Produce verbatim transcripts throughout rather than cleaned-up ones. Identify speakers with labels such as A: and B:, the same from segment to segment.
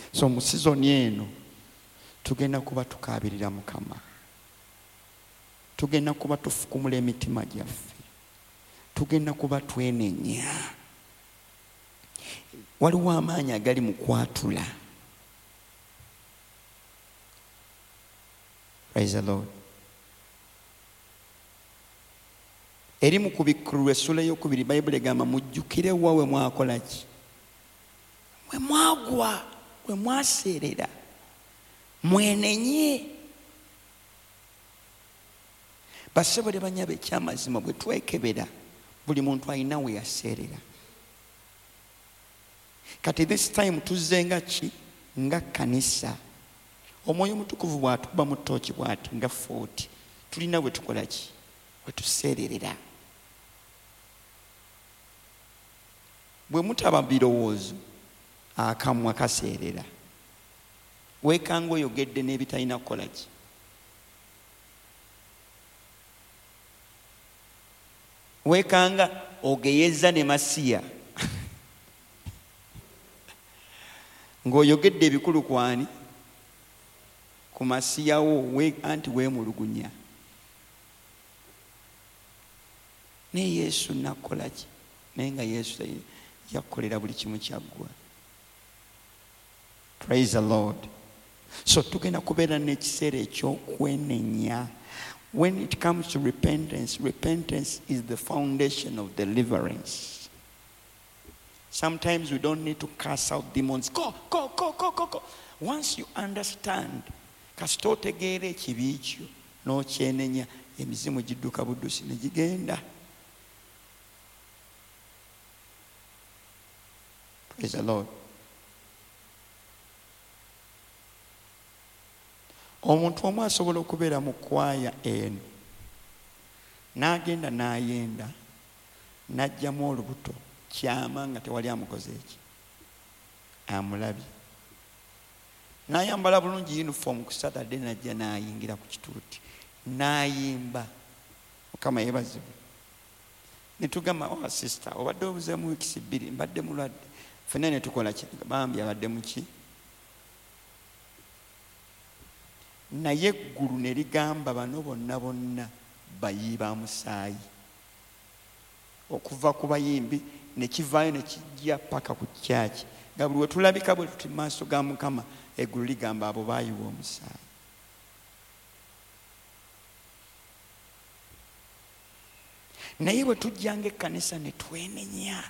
A: So mu season eno tugenda kuba tukabirira Mukama, tugenda kuba tufukumula emitima gyaffe, tugenda kuba twenenya. Waliwo amaanyi agali mu kwatula. Praise the Lord. Erimu ku Bikulu essula ey'okubiri Bayibuli egamba mujjukire wa we mwakola ki? Mwe mwagwa, mwe mwaseerera, mwenenye. Bassebo ne bannyabo ekyamazima bwe twekebera buli muntu alina we yaseerera. Kati this time tuzze nga ki? Nga kanisa. Omwoyo Mutukuvu bw'atuba mu ttooki bw'ati nga forty. Tulina bwe tukola ki? Bwe tuseererera. Bwe mutaba birowoozo akamwa kaseerera. Weekanga oyogedde n'ebitalina kukola ki? Weekanga ogeyeza ne masiya ng'oyogedde ebikulu kwani ku masiyawo we anti weemulugunya. Ne Yesu nakola ki? Naye nga Yesu yakolera buli kimu kyaggwa. Praise the Lord. So tugenda kubeera n'ekiseera eky'okwenenya. When it comes to repentance, repentance is the foundation of deliverance. Sometimes we don't need to cast out demons. Go, go, go, go, go, go. Once you understand, kasita otegeera ekibi kyo n'okyenenya, emizimu gidduka buddusi ne gigenda. Praise the Lord. Omuntu omu asobola okubeera mu kwaya eno n'agenda n'ayenda n'ajjamu olubuto kyama nga tewali amukoze eki, amulabye. N'ayambala bulungi uniform ku Saturday n'ajja n'ayingira ku kituuti n'ayimba. Mukama yeebazibwe. Ne tugamba, oh sister, obadde obuzeemu wiikisi bbiri, mbadde mulwadde. Ffenna ne tukola ki? Bambi abadde mu ki? Naye eggulu ne ligamba bano bonna bonna bayiba musaayi. Okuva ku bayimbi ne kivaayo ne kijja paka ku kyaki. Nga buli we tulabika bwe tuti maaso ga Mukama, eggulu ligamba abo baayiwa omusaayi. Naye bwe tujjanga ekkanisa ne twenenya,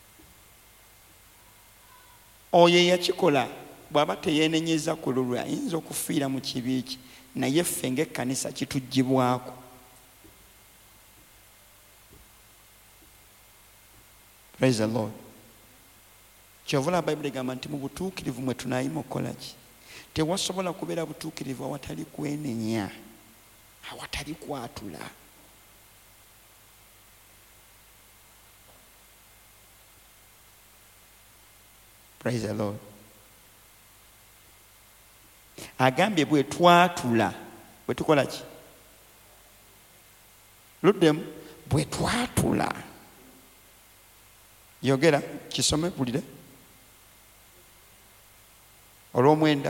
A: oyo eyakikola bw'aba teyeenenyeza ku lulwe ayinza okufiira mu kibi kye, naye ffe ng'ekkanisa kituggyibwako. Praise the Lord. Kyova olaba Bayibuli egamba nti mu butuukirivu mwe tunaayima okukola ki? Tewasobola kubeera butuukirivu awatali kwenenya, awatali kwatula. Praise the Lord. Agambye bwe twatula, bwe tukola ki? Luddemu, bwe twatula. Yogera, kisome bulire. Olw'omwenda.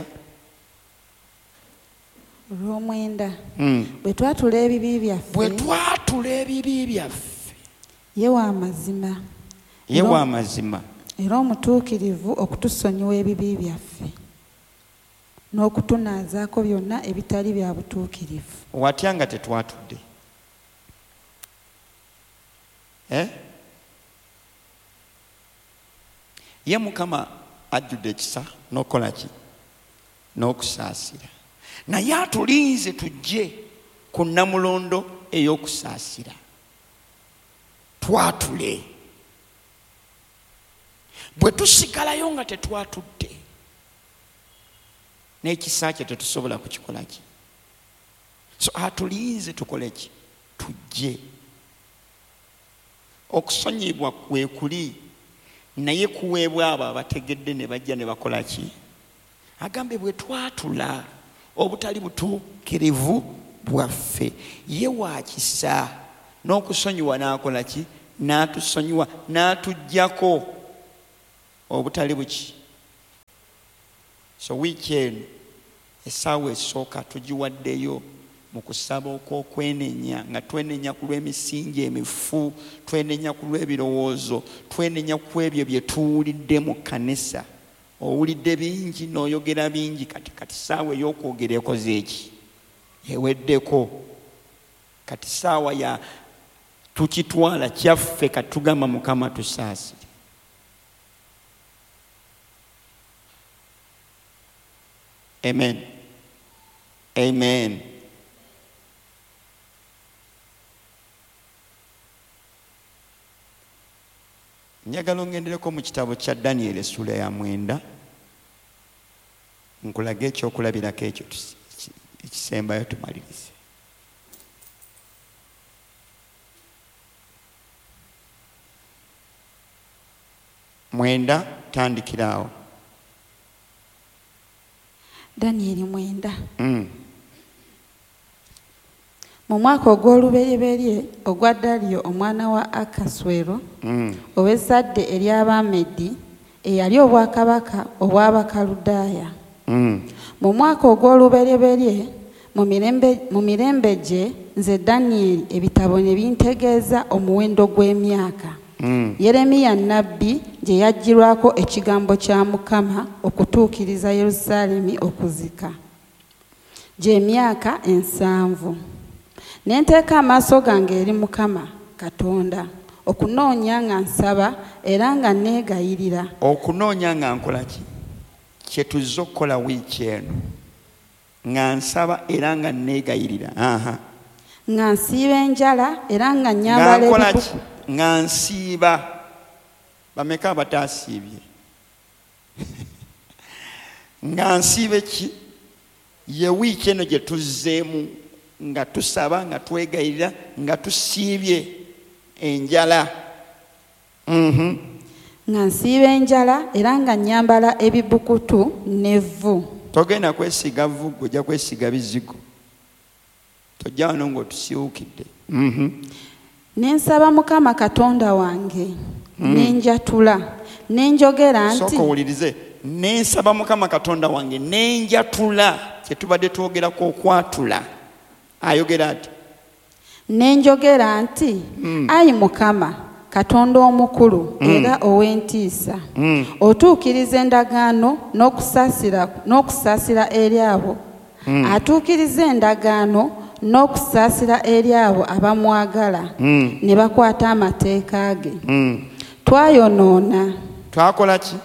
B: Olw'omwenda. Bwe twatula ebibi byaffe.
A: Bwe twatula ebibi byaffe.
B: Ye wa mazima.
A: Ye wa mazima.
B: Era omutuukirivu okutusonyiwa ebibi byaffe n'okutunaazaako byonna ebitali bya butuukirivu.
A: Watya nga tetwatudde? Eh? Ye Mukama ajjudde ekisa n'okola ki? N'okusaasira. Naye atulinze tujje ku nnamulondo ey'okusaasira. Twatule. Bwe tusigalayo nga tetwatudde, n'ekisa kye tetusobola kukikola ki? So atulinze tukole ki? Tujje. Okusonyibwa kwe kuli, naye kuweebwa abo abategedde ne bajja ne bakola ki? Agambe bwe twatula obutali butuukirivu bwaffe, ye wa kisa n'okusonyiwa n'akola ki? N'atusonyiwa, n'atuggyako obutali buki. So weekend essaawa esooka tugiwaddeyo mu kusaba okw'okwenenya nga twenenya ku lw'emisingi emifu, twenenya ku lw'ebirowoozo, twenenya ku ebyo bye tuwulidde mu kkanisa. Owulidde bingi n'oyogera bingi, kati kati saawa ey'okwogera ekoze eki? Eweddeko. Kati saawa ya tukitwala kyaffe kati tugamba Mukama tusaasire. Amen. Amen. Njagala ngendereko mu kitabo kya Daniel essula ya mwenda nkulaga ekyokulabirako ekyo ekisembayo tumalirize. Mwenda tandikiraawo.
B: Daniel mwenda.
A: Mm.
B: Mu mwaka ogw'olubereberye ogwa Daliyo omwana wa Akaswero
A: mm.
B: ow'ezzadde ery'Abamedi eyali obwakabaka obw'Abakaludaaya.
A: mm.
B: Mu mwaka ogw'olubereberye mu mirembe mu mirembe gye nze Daniel ebitabo ne bintegeeza omuwendo gw'emyaka.
A: mm.
B: Yeremiya nnabbi gye yajjirwako ekigambo kya Mukama okutuukiriza Yerusaalemi okuzika. Gy'emyaka ensanvu. Ne nteeka amaaso gange eri Mukama Katonda okunoonya nga nsaba era nga neegayirira.
A: Okunoonya nga nkola ki? Kye tuzza okukola wiiki eno. Nga nsaba era nga neegayirira. Aha.
B: Nga nsiiba enjala era nga nnyambala
A: ebiku. Nga nsiiba. Bameka abataasiibye? Nga nsiibe ki? Ye wiiki eno gye tuzzeemu nga tusaba nga twegayirira nga tusiibye enjala. Mhm.
B: Nga nsiiba enjala era nga nnyambala ebibukutu n'evvu.
A: Togenda kwesiga vvu, ojja kwesiga bizigo. Tojja wano ng'otusiwukidde. Mhm.
B: Ne nsaba Mukama Katonda wange ne njatula ne njogera nti.
A: Sooka owulirize. Ne nsaba Mukama Katonda wange ne njatula. Kye tubadde twogerako okwatula. Ayogera ati.
B: Ne njogera nti mm. Ayi Mukama Katonda omukulu mm. era ow'entiisa mm. otuukiriza endagaano n'okusaasira n'okusaasira eri abo mm. atuukiriza endagaano n'okusaasira eri abo abamwagala mm. ne bakwata amateeka ge. mm. Twayonoona.
A: Twakola ki?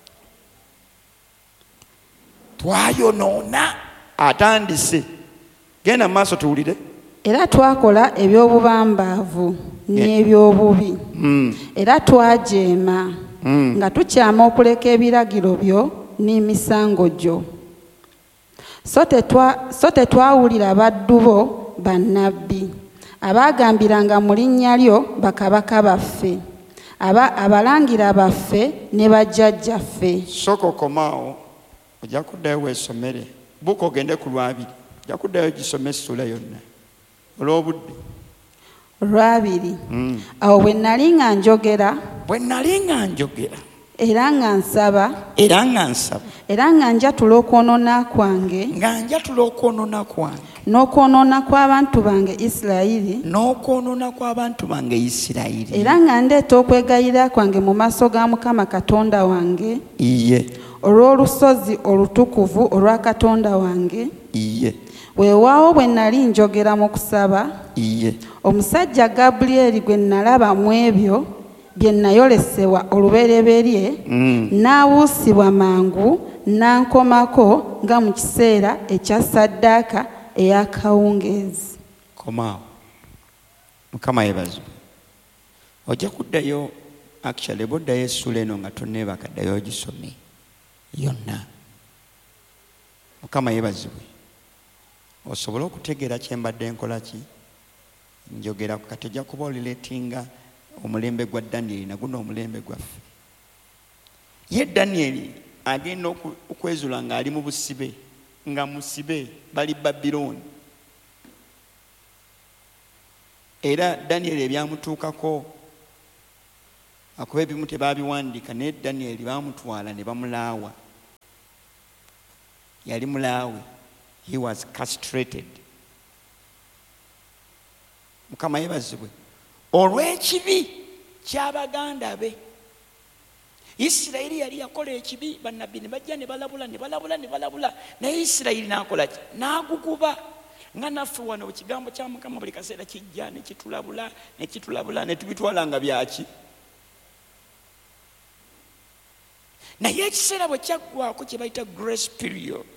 A: Twayonoona. Atandise. Genda maaso tuwulire.
B: Era twakola eby'obubambaavu n'ebyobubi.
A: mm.
B: Era twajeema mm. nga tukyama okuleka ebiragiro byo n'emisango gyo. So tetwa so tetwawulira baddu bo bannabbi abaagambiranga mu linnya lyo bakabaka baffe aba abalangira baffe ne bajjajjaffe.
A: Soko komaawo ojja kuddayo weesomere buka ogende ku lwabiri. Ojja kuddayo gisome essula yonna olw'obudde.
B: Lwabiri. mm. Awo bwe nnali nga njogera
A: bwe nnali nga njogera
B: era nga nsaba
A: era nga nsaba
B: era nga njatula okwonoona kwange
A: nga njatula okwonoona kwange
B: n'okwonoona kw'abantu bange Isirayiri
A: n'okwonoona kw'abantu bange Isirayiri
B: era nga ndeeta okwegayirira kwange mu maaso ga Mukama Katonda wange
A: iye
B: olw'olusozi olutukuvu olwa Katonda wange
A: iye.
B: Weewaawo bwe nnali njogera mu kusaba
A: iye
B: omusajja Gabulyeri gwe nalaba mu ebyo bye nayolesebwa olubereberye
A: mm.
B: n'abuusibwa mangu n'ankomako nga mu kiseera ekya ssaddaaka ey'akawungeezi.
A: Komaawo. Mukama yeebazibwe. Ojja kuddayo actually boddayo essula eno nga tonneebaka ddayo ogisome yonna. Mukama yeebazibwe. Osobola okutegeera kye mbadde nkola ki? Njogera ku kati ojja kuba olireetinga omulembe gwa Daniel na guno omulembe gwaffe. Ye Daniel agenda okwezula ng'ali mu busibe nga musibe bali Babilooni. Era Daniel ebyamutuukako akuba ebimu tebaabiwandiika naye Daniel baamutwala ne bamulaawa. yali mulaawe, he was castrated. Mukama yebazibwe olw'ekibi ky'abaganda be. Isirayiri yali yakola ekibi, bannabbi ne bajja ne balabula ne balabula ne balabula, naye Isirayiri n'akola ki? N'aguguba. Nga naffe wano ekigambo kya Mukama buli kaseera kijja ne kitulabula ne kitulabula ne tubitwala nga byaki. Naye ekiseera bwe kyaggwako kye bayita grace period,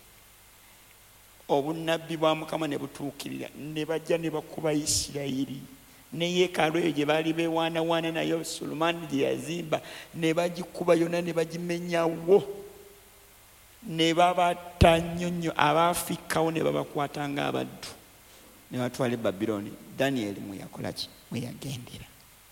A: obunnabbi bwa Mukama ne butuukirira, ne bajja ne bakuba Isirayiri. Ne yeekaalu eyo gye baali beewaanawaana nayo Sulemaani gye yazimba, ne bagikuba yonna ne bagimenyawo, ne babatta nnyo nnyo. Abaafikkawo ne babakwata ng'abaddu ne batwala e Babilooni. Danyeri mwe yakola ki? Mwe yagendera.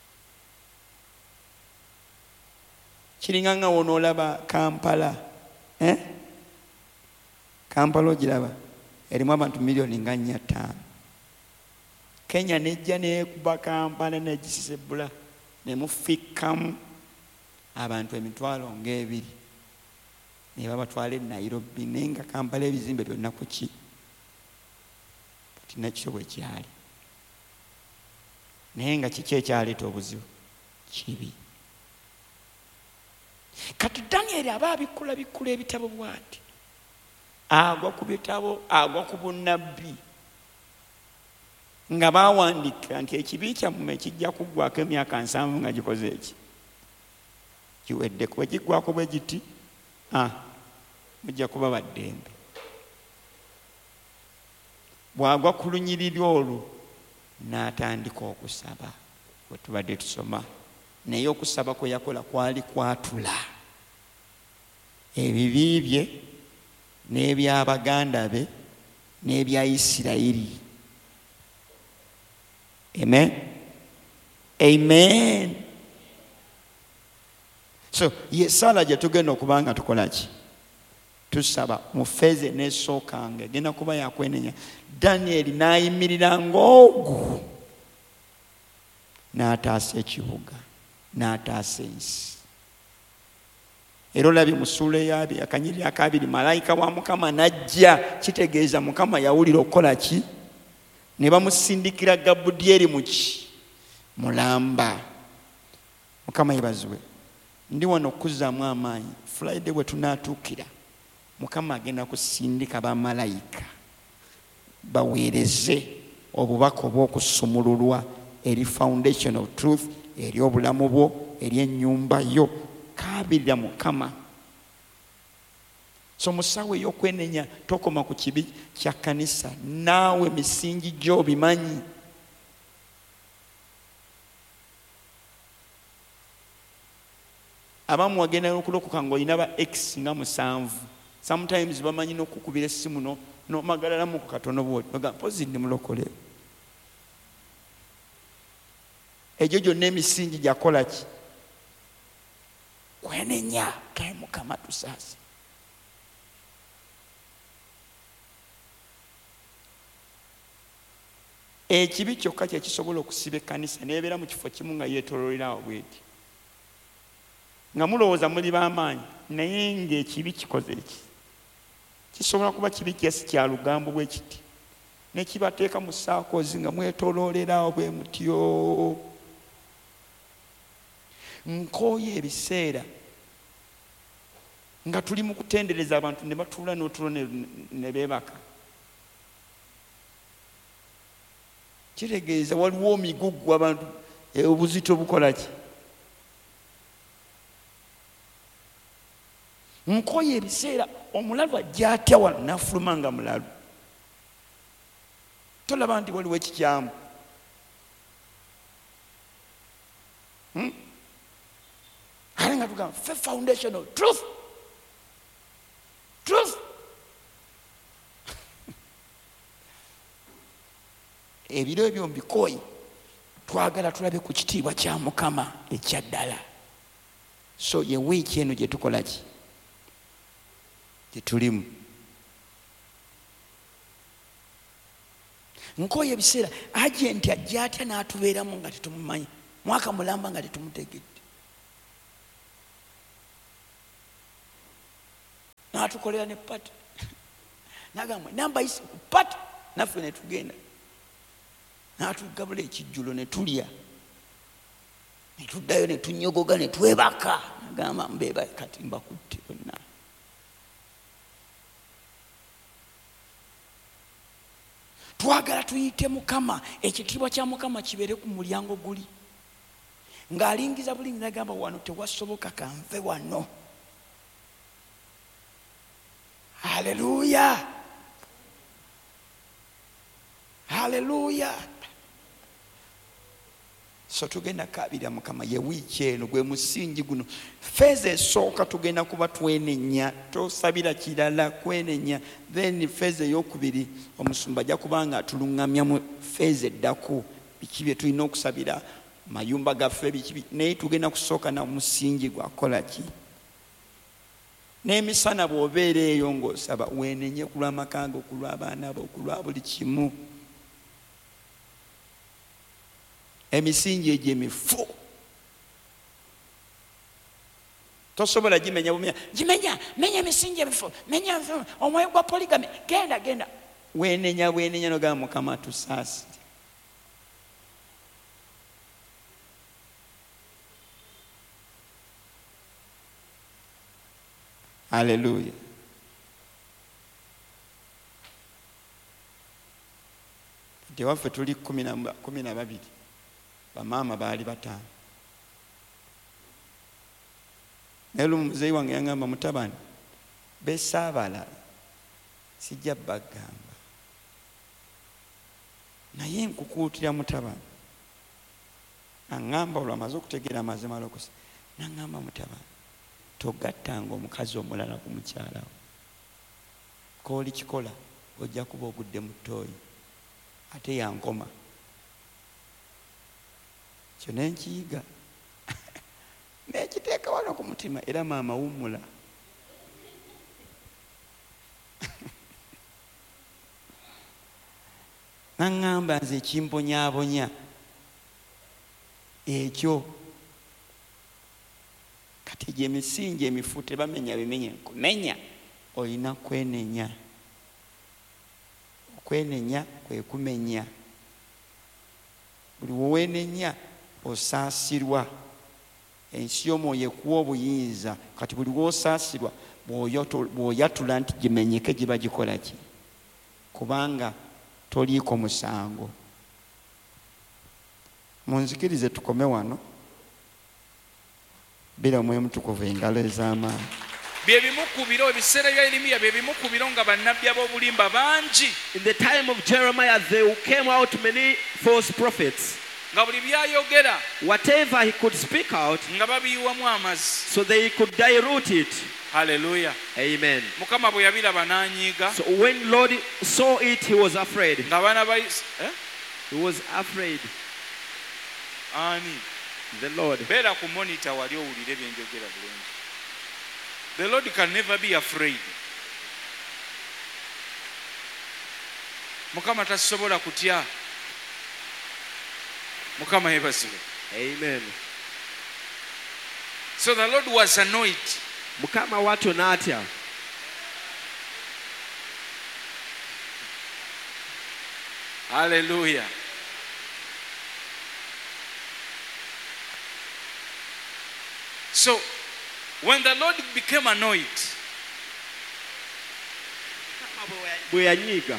A: Kiringa nga wonoolaba Kampala, eh? Kampala ogiraba erimu abantu miliyoni nga nnya ttaano. Kenya nejja neekuba Kampala negisisebula ne mufikkamu abantu emitwalo ng'ebiri ne babatwala e Nairobi. Naye nga Kampala ebizimbe byonna ku ki? Kati nakyo bwe kyali. Naye nga kiki ekyaleeta obuzibu? Kibi. Kati Danyeri aba abikula bikula ebitabo bw'ati, agwa ku bitabo, agwa ku bunnabbi, nga baawandika nti ekibi kyammwe kijja kuggwako emyaka nsanvu nga gikoze eki? Kiwedde. Kuba kiggwako bwe giti, ah, mujja kuba baddembe. Bw'agwa ku lunyiriri olwo n'atandika okusaba, bwe tubadde tusoma. Naye okusaba kwe yakola kwali kwatula ebibi bye n'ebyabaganda be n'ebya Isirayiri. Amen. Amen. So ye sala gye tugenda okuba nga tukola ki? Tusaba. Mu feeze n'esookanga egenda kuba yakwenenya. Danyeri n'ayimirira ng'ogu n'ataasa ekibuga, n'ataasa ensi. Era olabye mu ssuula ey'abiri akanyiriri akabiri, malayika wa Mukama n'ajja. Kitegeeza Mukama yawulira okukola ki? Ne bamusindikira Gabudyeri mu ki? Mulamba. Mukama yebazibwe. Ndi wano okuzzaamu amaanyi. Friday bwe tunaatuukira, Mukama agenda kusindika bamalayika baweereze obubaka obw'okusumululwa eri foundation of truth, eri obulamu bwo, eri ennyumba yo. Kaabirira Mukama. So musawe ey'okwenenya tokoma ku kibi kya kanisa. Naawe misingi gyo bimanyi. Abamu wagenda n'okulokoka ng'olina ba X nga musanvu. Sometimes bamanyi n'okukubira essimu n'omagalalamu ku katono bwoti. Bagamba mpozi ndi mulokole. Egyo gyonna emisingi gyakola ki? Kwenenya. Kae Mukama tusaase. Ekibi kyokka kye kisobola okusiba ekkanisa n'ebeera mu kifo kimu nga yeetooloolerawo bweti, nga mulowooza muli b'amaanyi, naye ng'ekibi kikoze eki. Kisobola kuba kibi kyesi kya lugambo bwe kiti, ne kibateeka mu saakoozi nga mwetooloolerawo bwe mutyo. Nkooye ebiseera nga tuli mu kutendereza abantu ne batuula n'otulo ne beebaka. Kitegeeza waliwo omigugu abantu obuzito bukola ki? Nkooye ebiseera omulalu ajja atya wano n'afuluma nga mulalu. Tolaba nti waliwo ekikyamu. Hmm? Ate nga tugamba fe foundation of truth. Truth. Ebiro ebyo mbikooyi twagala tulabe ku kitiibwa kya Mukama ekya ddala. So ye wiiki eno gye tukola ki? Gye tulimu. Nkooye ebiseera agenti ajja atya n'atubeeramu nga tetumumanyi, mwaka mulamba nga tetumutegedde, n'atukolera ne pata. nagamba namba isi pat naffe ne tugenda n'atugabula ekijjulo ne tulya ne tuddayo ne tunyogoga ne twebaka nagamba mbeeba kati mbakutte bonna. Twagala tuyite Mukama, ekitiibwa kya Mukama kibeere ku mulyango guli ng'alingiza bulingi nagamba wano tewasoboka kanve wano. Haleluya, haleluya. So tugenda kabira Mukama ye wiiki eno gwe musingi guno. Feeza esooka tugenda kuba twenenya, tosabira kirala, kwenenya. Then feeza ey'okubiri omusumba ajja kubanga atuluŋŋamya mu feeza eddako biki bye tulina okusabira mayumba gaffe biki, naye tugenda kusooka na musingi gwakola ki. N'emisana bw'obeera eyo ng'osaba weenenye ku lw'amaka go, ku lw'abaana bo, ku lwa buli kimu. Emisingi egyo emifu tosobola gimenya bumenya, gimenya menya emisingi emifu, menya omwoyo gwa poligami, genda genda weenenya weenenya nogamba Mukama tusaasire. Haleluya. Tewaffe tuli kumi na babiri, bamaama baali bataano. Naye lumu muzeeyi wange yangamba mutabani besaabala sijja bagamba, naye nkukuutira mutabani. Aŋŋamba olwo amaze okutegeera amazima lokosa, naŋŋamba mutabani togattanga omukazi omulala ku mukyalawo, kooli kikola ojja kuba ogudde mu ttooyi ate yankoma. Kyo nenkiyiga nekiteeka wano ku mutima, era maama wummula. Naŋŋamba nze kimbonyaabonya ekyo kati gye misingi emifu tebamenya bimenya nkumenya, olina kwenenya. Okwenenya kwe kumenya. Buli weenenya osaasirwa. Ensi y'omwoyo ekuwa obuyinza, kati buli w'osaasirwa bw'oyatula nti gimenyeke giba gikola ki? Kubanga toliiko musango. Munzikirize tukome wano. Bila Mwoyo Mutukuvu engalo ez'amaanyi.
C: bye bimu ku biro ebiseera bya Yeremiya bye bimu ku biro nga bannabbi ab'obulimba bangi.
D: In the time of Jeremiah there came out many false prophets.
C: Nga buli byayogera
D: Whatever he could speak out,
C: nga babiyiwamu amazzi.
D: so they could dilute it.
C: Haleluya.
D: Amen.
C: Mukama bwe yabiraba n'anyiiga.
D: So when Lord saw it, he was afraid.
C: Nga abaana ba eh?
D: He was afraid.
C: Ani.
D: The Lord.
C: Beera ku monitor wali owulire bye njogera bulungi. The Lord can never be afraid. Mukama tasobola kutya. Mukama yebazibwe.
D: Amen.
C: So the Lord was annoyed.
D: Mukama watu natya.
C: Hallelujah. So when the Lord became annoyed,
D: bwe yanyiiga,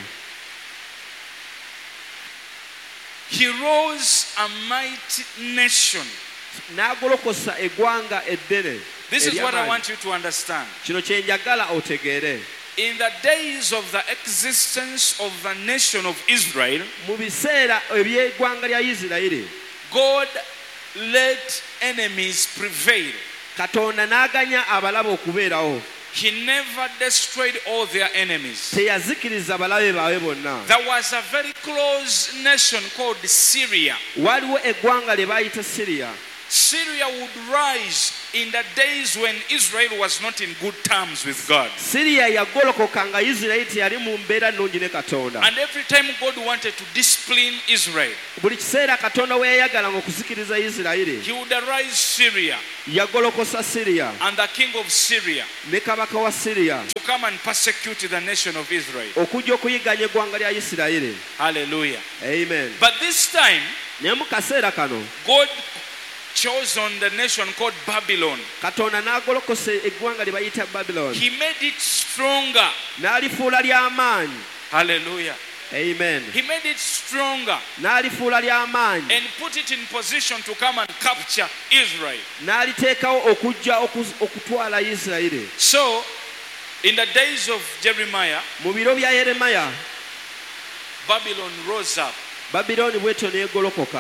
C: he rose a mighty nation.
D: n'agolokosa eggwanga eddene.
C: This is what I
D: ery'amaanyi.
C: want you to understand.
D: Kino kye njagala otegeere.
C: In the days of the existence of the nation of Israel,
D: Mu biseera eby'eggwanga lya Isirayiri,
C: God let enemies prevail.
D: Katonda n'aganya abalabe okubeerawo.
C: He never destroyed all their enemies.
D: Teyazikiriza balabe baabwe bonna.
C: There was a very close nation called Syria.
D: Waliwo eggwanga lye baayita Siriya.
C: Syria would rise in the days when Israel was not in good terms with God.
D: Syria yagolokoka nga Isirayiri teyali mu mbeera nnungi ne Katonda.
C: And every time God wanted to discipline Israel,
D: Buli kiseera Katonda we yayagalanga okuzikiriza Isirayiri,
C: he would arise Syria
D: yagolokosa Syria
C: and the king of Syria
D: ne kabaka wa Syria
C: to come and persecute the nation of Israel.
D: okujja okuyiganya eggwanga lya Isirayiri.
C: Hallelujah.
D: Amen.
C: But this time,
D: Naye mu kaseera kano
C: God chose on the nation called Babylon.
D: Katonda n'agolokosa eggwanga lye bayita Babylon,
C: He made it stronger.
D: n'alifuula ly'amaanyi.
C: Hallelujah.
D: Amen.
C: He made it stronger
D: N'alifuula ly'amaanyi,
C: and put it in position to come and capture Israel.
D: n'aliteekawo okujja okuz- okutwala Isirayiri.
C: So, in the days of Jeremiah,
D: Mu biro bya Yeremiya,
C: Babylon rose up
D: Babilooni bw'etyo n'egolokoka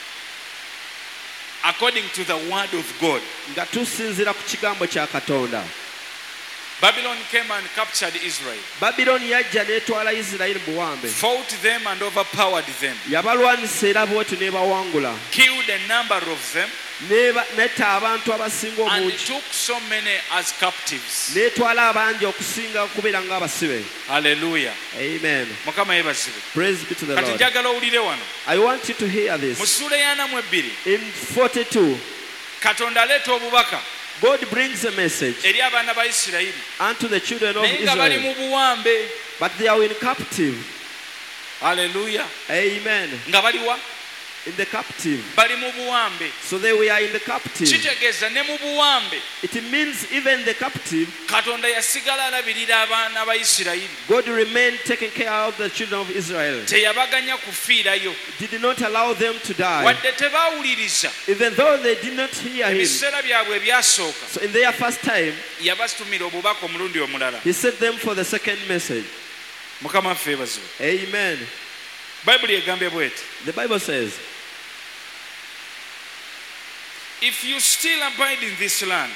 C: according to the word of God.
D: nga tusinziira ku kigambo kya Katonda.
C: Babylon came and captured Israel,
D: Babilooni yajja n'etwala Isirayiri mu buwambe,
C: fought them and overpowered them,
D: yabalwanisa era bw'etyo n'ebawangula,
C: killed a number of them,
D: n'eba- n'etta abantu abasinga
C: and
D: obungi,
C: took so many as captives.
D: n'etwala abangi okusinga okubeera ng'abasibe.
C: Hallelujah.
D: Amen.
C: Mukama yebazibwe.
D: Praise be to the
C: Kati
D: Lord.
C: njagala owulire wano
D: I want you to hear
C: mu
D: this.
C: ssuula eyana mu ebbiri
D: In forty-two,
C: Katonda aleeta obubaka
D: God brings a message
C: eri abaana ba Isirayiri
D: unto the children of
C: naye nga bali
D: Israel,
C: mu buwambe.
D: but they are in captive.
C: Hallelujah.
D: Amen.
C: Nga bali wa
D: In the captive.
C: bali mu buwambe.
D: So they were in the captive.
C: Kitegeeza ne mu buwambe
D: It means even the captive,
C: Katonda yasigala alabirira abaana ba Isirayiri,
D: God remained taking care of the children of Israel.
C: teyabaganya kufiirayo
D: Did not allow them to die.
C: wadde tebaawuliriza.
D: Even though they did not hear him.
C: Ebiseera byabwe ebyasooka
D: So in their first time,
C: yabatumira obubaka omulundi omulala.
D: he sent them for the second message.
C: Mukama waffe yeebazibwe.
D: Amen.
C: Bayibuli egambye bw'eti,
D: The Bible says,
C: if you still abide in this land,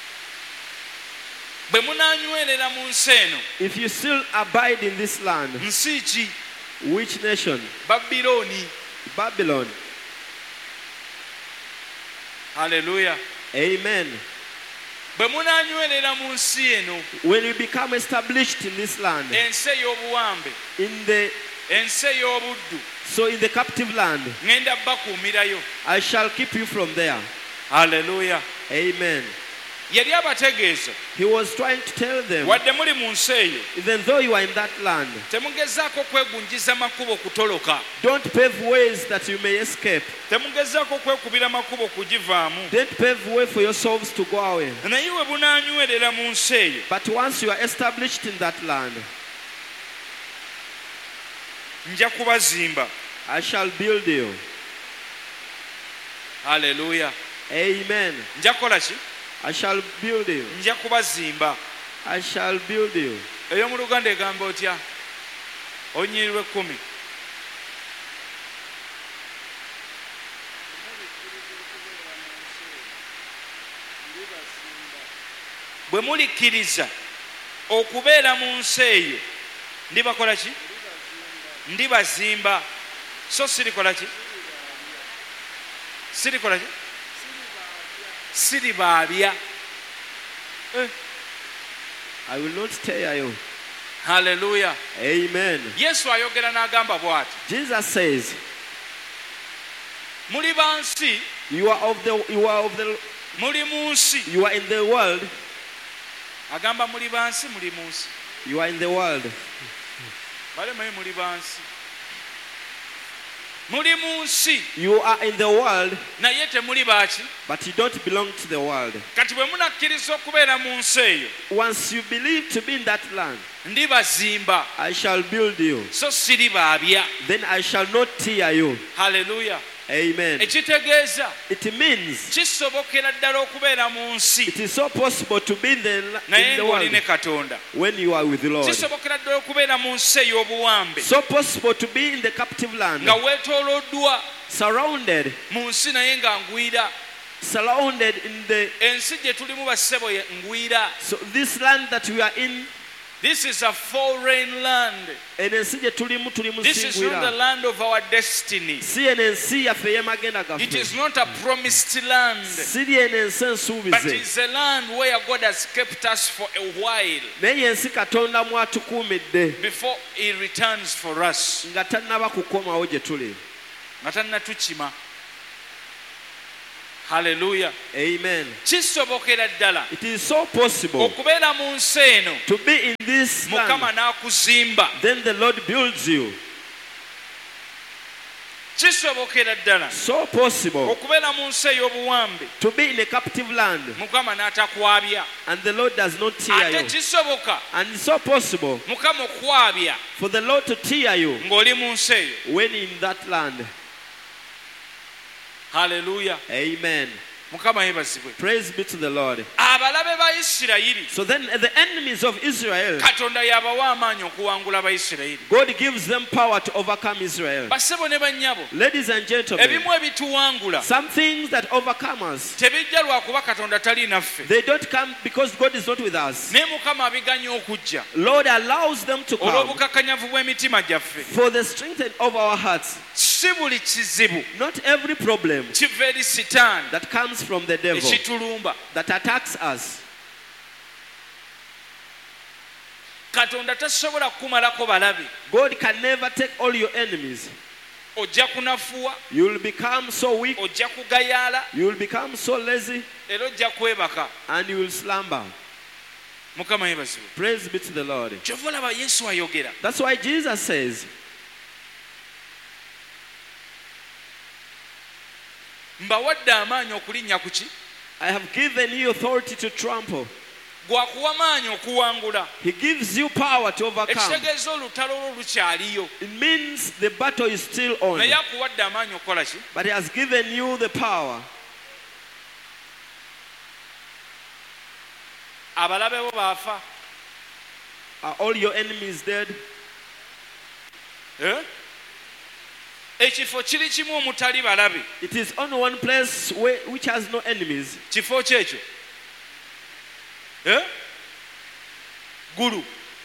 C: bwe munaanywerera mu nsi eno,
D: if you still abide in this land,
C: nsi ki?
D: which nation?
C: Babilooni.
D: Babylon.
C: Hallelujah.
D: Amen.
C: Bwe munaanywerera mu nsi eno,
D: When you become established in this land,
C: ensi ey'obuwambe,
D: in the
C: ensi ey'obuddu,
D: so in the captive land,
C: ŋŋenda bakuumirayo.
D: I shall keep you from there.
C: Hallelujah.
D: Amen.
C: Yali abategeeza
D: He was trying to tell them,
C: wadde muli mu nsi eyo
D: even though you are in that land,
C: temugezaako kwegunjiza makubo kutoloka,
D: don't pave ways that you may escape.
C: temugezaako kwekubira makubo kugivaamu,
D: Don't pave way for yourselves to go away.
C: naye we bunaanywerera mu nsi eyo,
D: But once you are established in that land,
C: nja kubazimba.
D: I shall build you.
C: Haleluya.
D: Amen.
C: Nja kukola ki?
D: I shall build you.
C: Nja kubazimba.
D: I shall build you.
C: Ey'omu Luganda egamba otya? Onyirwe kkumi. Bwe mulikkiriza okubeera mu nsi eyo, ndibakola ki? Ndibazimba. So sirikola ki? Sirikola ki? Siribaabya. Eh.
D: I will not tear you.
C: Hallelujah.
D: Amen.
C: Yesu ayogera n'agamba bw'ati,
D: Jesus says,
C: muli ba nsi,
D: you are of the you are of the
C: muli mu nsi.
D: you are in the world.
C: Agamba muli ba nsi, muli mu nsi.
D: You are in the world.
C: Balemayo muli ba nsi. Muli mu nsi,
D: You are in the world,
C: naye temuli baaki.
D: but you don't belong to the world.
C: Kati bwe munakkiriza okubeera mu nsi eyo,
D: Once you believe to be in that land,
C: ndibazimba,
D: I shall build you.
C: so siribaabya.
D: Then I shall not tear you.
C: Haleluya.
D: Amen.
C: Ekitegeeza
D: It means
C: kisobokera ddala okubeera mu nsi
D: it is so possible to be in the,
C: naye
D: in the
C: ng'oli ne
D: world
C: Katonda.
D: when you are with the Lord.
C: Kisobokera ddala okubeera mu nsi ey'obuwambe
D: So possible to be in the captive land,
C: nga weetooloddwa
D: surrounded,
C: mu nsi naye nga ngwira.
D: surrounded in the.
C: Ensi gye tulimu bassebo ye ngwira.
D: So this land that we are in,
C: This is a foreign land.
D: eno ensi gye tulimu tuli
C: This is not the
D: musingwira
C: land of our destiny.
D: si eno ensi yaffe ey'amagenda
C: It
D: gaffe
C: is not a promised land,
D: siri eno ensi
C: but
D: ensuubize
C: it's a land where God has kept us for a while
D: naye ensi katonda mwatukuumidde
C: before He returns for us.
D: nga tannaba kukomawo gye tuli.
C: Nga tannatukima. Hallelujah.
D: Amen.
C: Kisobokera ddala
D: It is so possible
C: okubeera mu nsi eno
D: to be in this
C: Mukama
D: land,
C: n'akuzimba.
D: then the Lord builds you.
C: Kisobokera ddala
D: So possible
C: okubeera mu nsi ey'obuwambe
D: to be in a captive land,
C: Mukama n'atakwabya.
D: and the Lord does not tear
C: Ate
D: you.
C: kisoboka
D: And it's so possible
C: Mukama okwabya
D: for the Lord to tear you
C: ng'oli mu nsi eyo.
D: when in that land.
C: Hallelujah.
D: Amen.
C: Mukama yeebazibwe.
D: Praise be to the Lord.
C: Abalabe ba Isirayiri
D: So then the enemies of Israel,
C: Katonda yabawa amaanyi okuwangula Abayisirayiri.
D: God gives them power to overcome Israel.
C: Bassebo ne bannyabo,
D: Ladies and gentlemen,
C: ebimu ebituwangula
D: some things that overcome us,
C: tebijja lwakuba Katonda tali naffe,
D: they don't come because God is not with us.
C: naye Mukama abiganya okujja
D: Lord allows them to come
C: olw'obukakkanyavu bw'emitima gyaffe.
D: for the strength of our hearts.
C: Si buli kizibu
D: Not every problem
C: kiva eri sitaani
D: that comes from the devil
C: ekitulumba.
D: that attacks us.
C: Katonda tasobola kukumalako balabe.
D: God can never take all your enemies.
C: Ojja kunafuwa,
D: You will become so weak,
C: ojja kugayaala,
D: you will become so lazy,
C: era ojja kwebaka.
D: and you will slumber.
C: Mukama yeebazibwe.
D: Praise be to the Lord.
C: Kyova olaba Yesu ayogera.
D: That's why Jesus says,
C: Mbawadde amaanyi okulinnya ku ki?
D: I have given you authority to trample.
C: Gwakuwa maanyi okuwangula.
D: He gives you power to overcome.
C: Ekitegeeza olutalo olwo lukyaliyo.
D: It means the battle is still on.
C: Naye akuwadde amaanyi okukola ki?
D: But he has given you the power.
C: Abalabe bo baafa.
D: Are all your enemies dead?
C: Eh? Ekifo kiri kimu omutali balabe.
D: It is only one place where, which has no enemies.
C: Kifo kyekyo. Eh? Ggulu.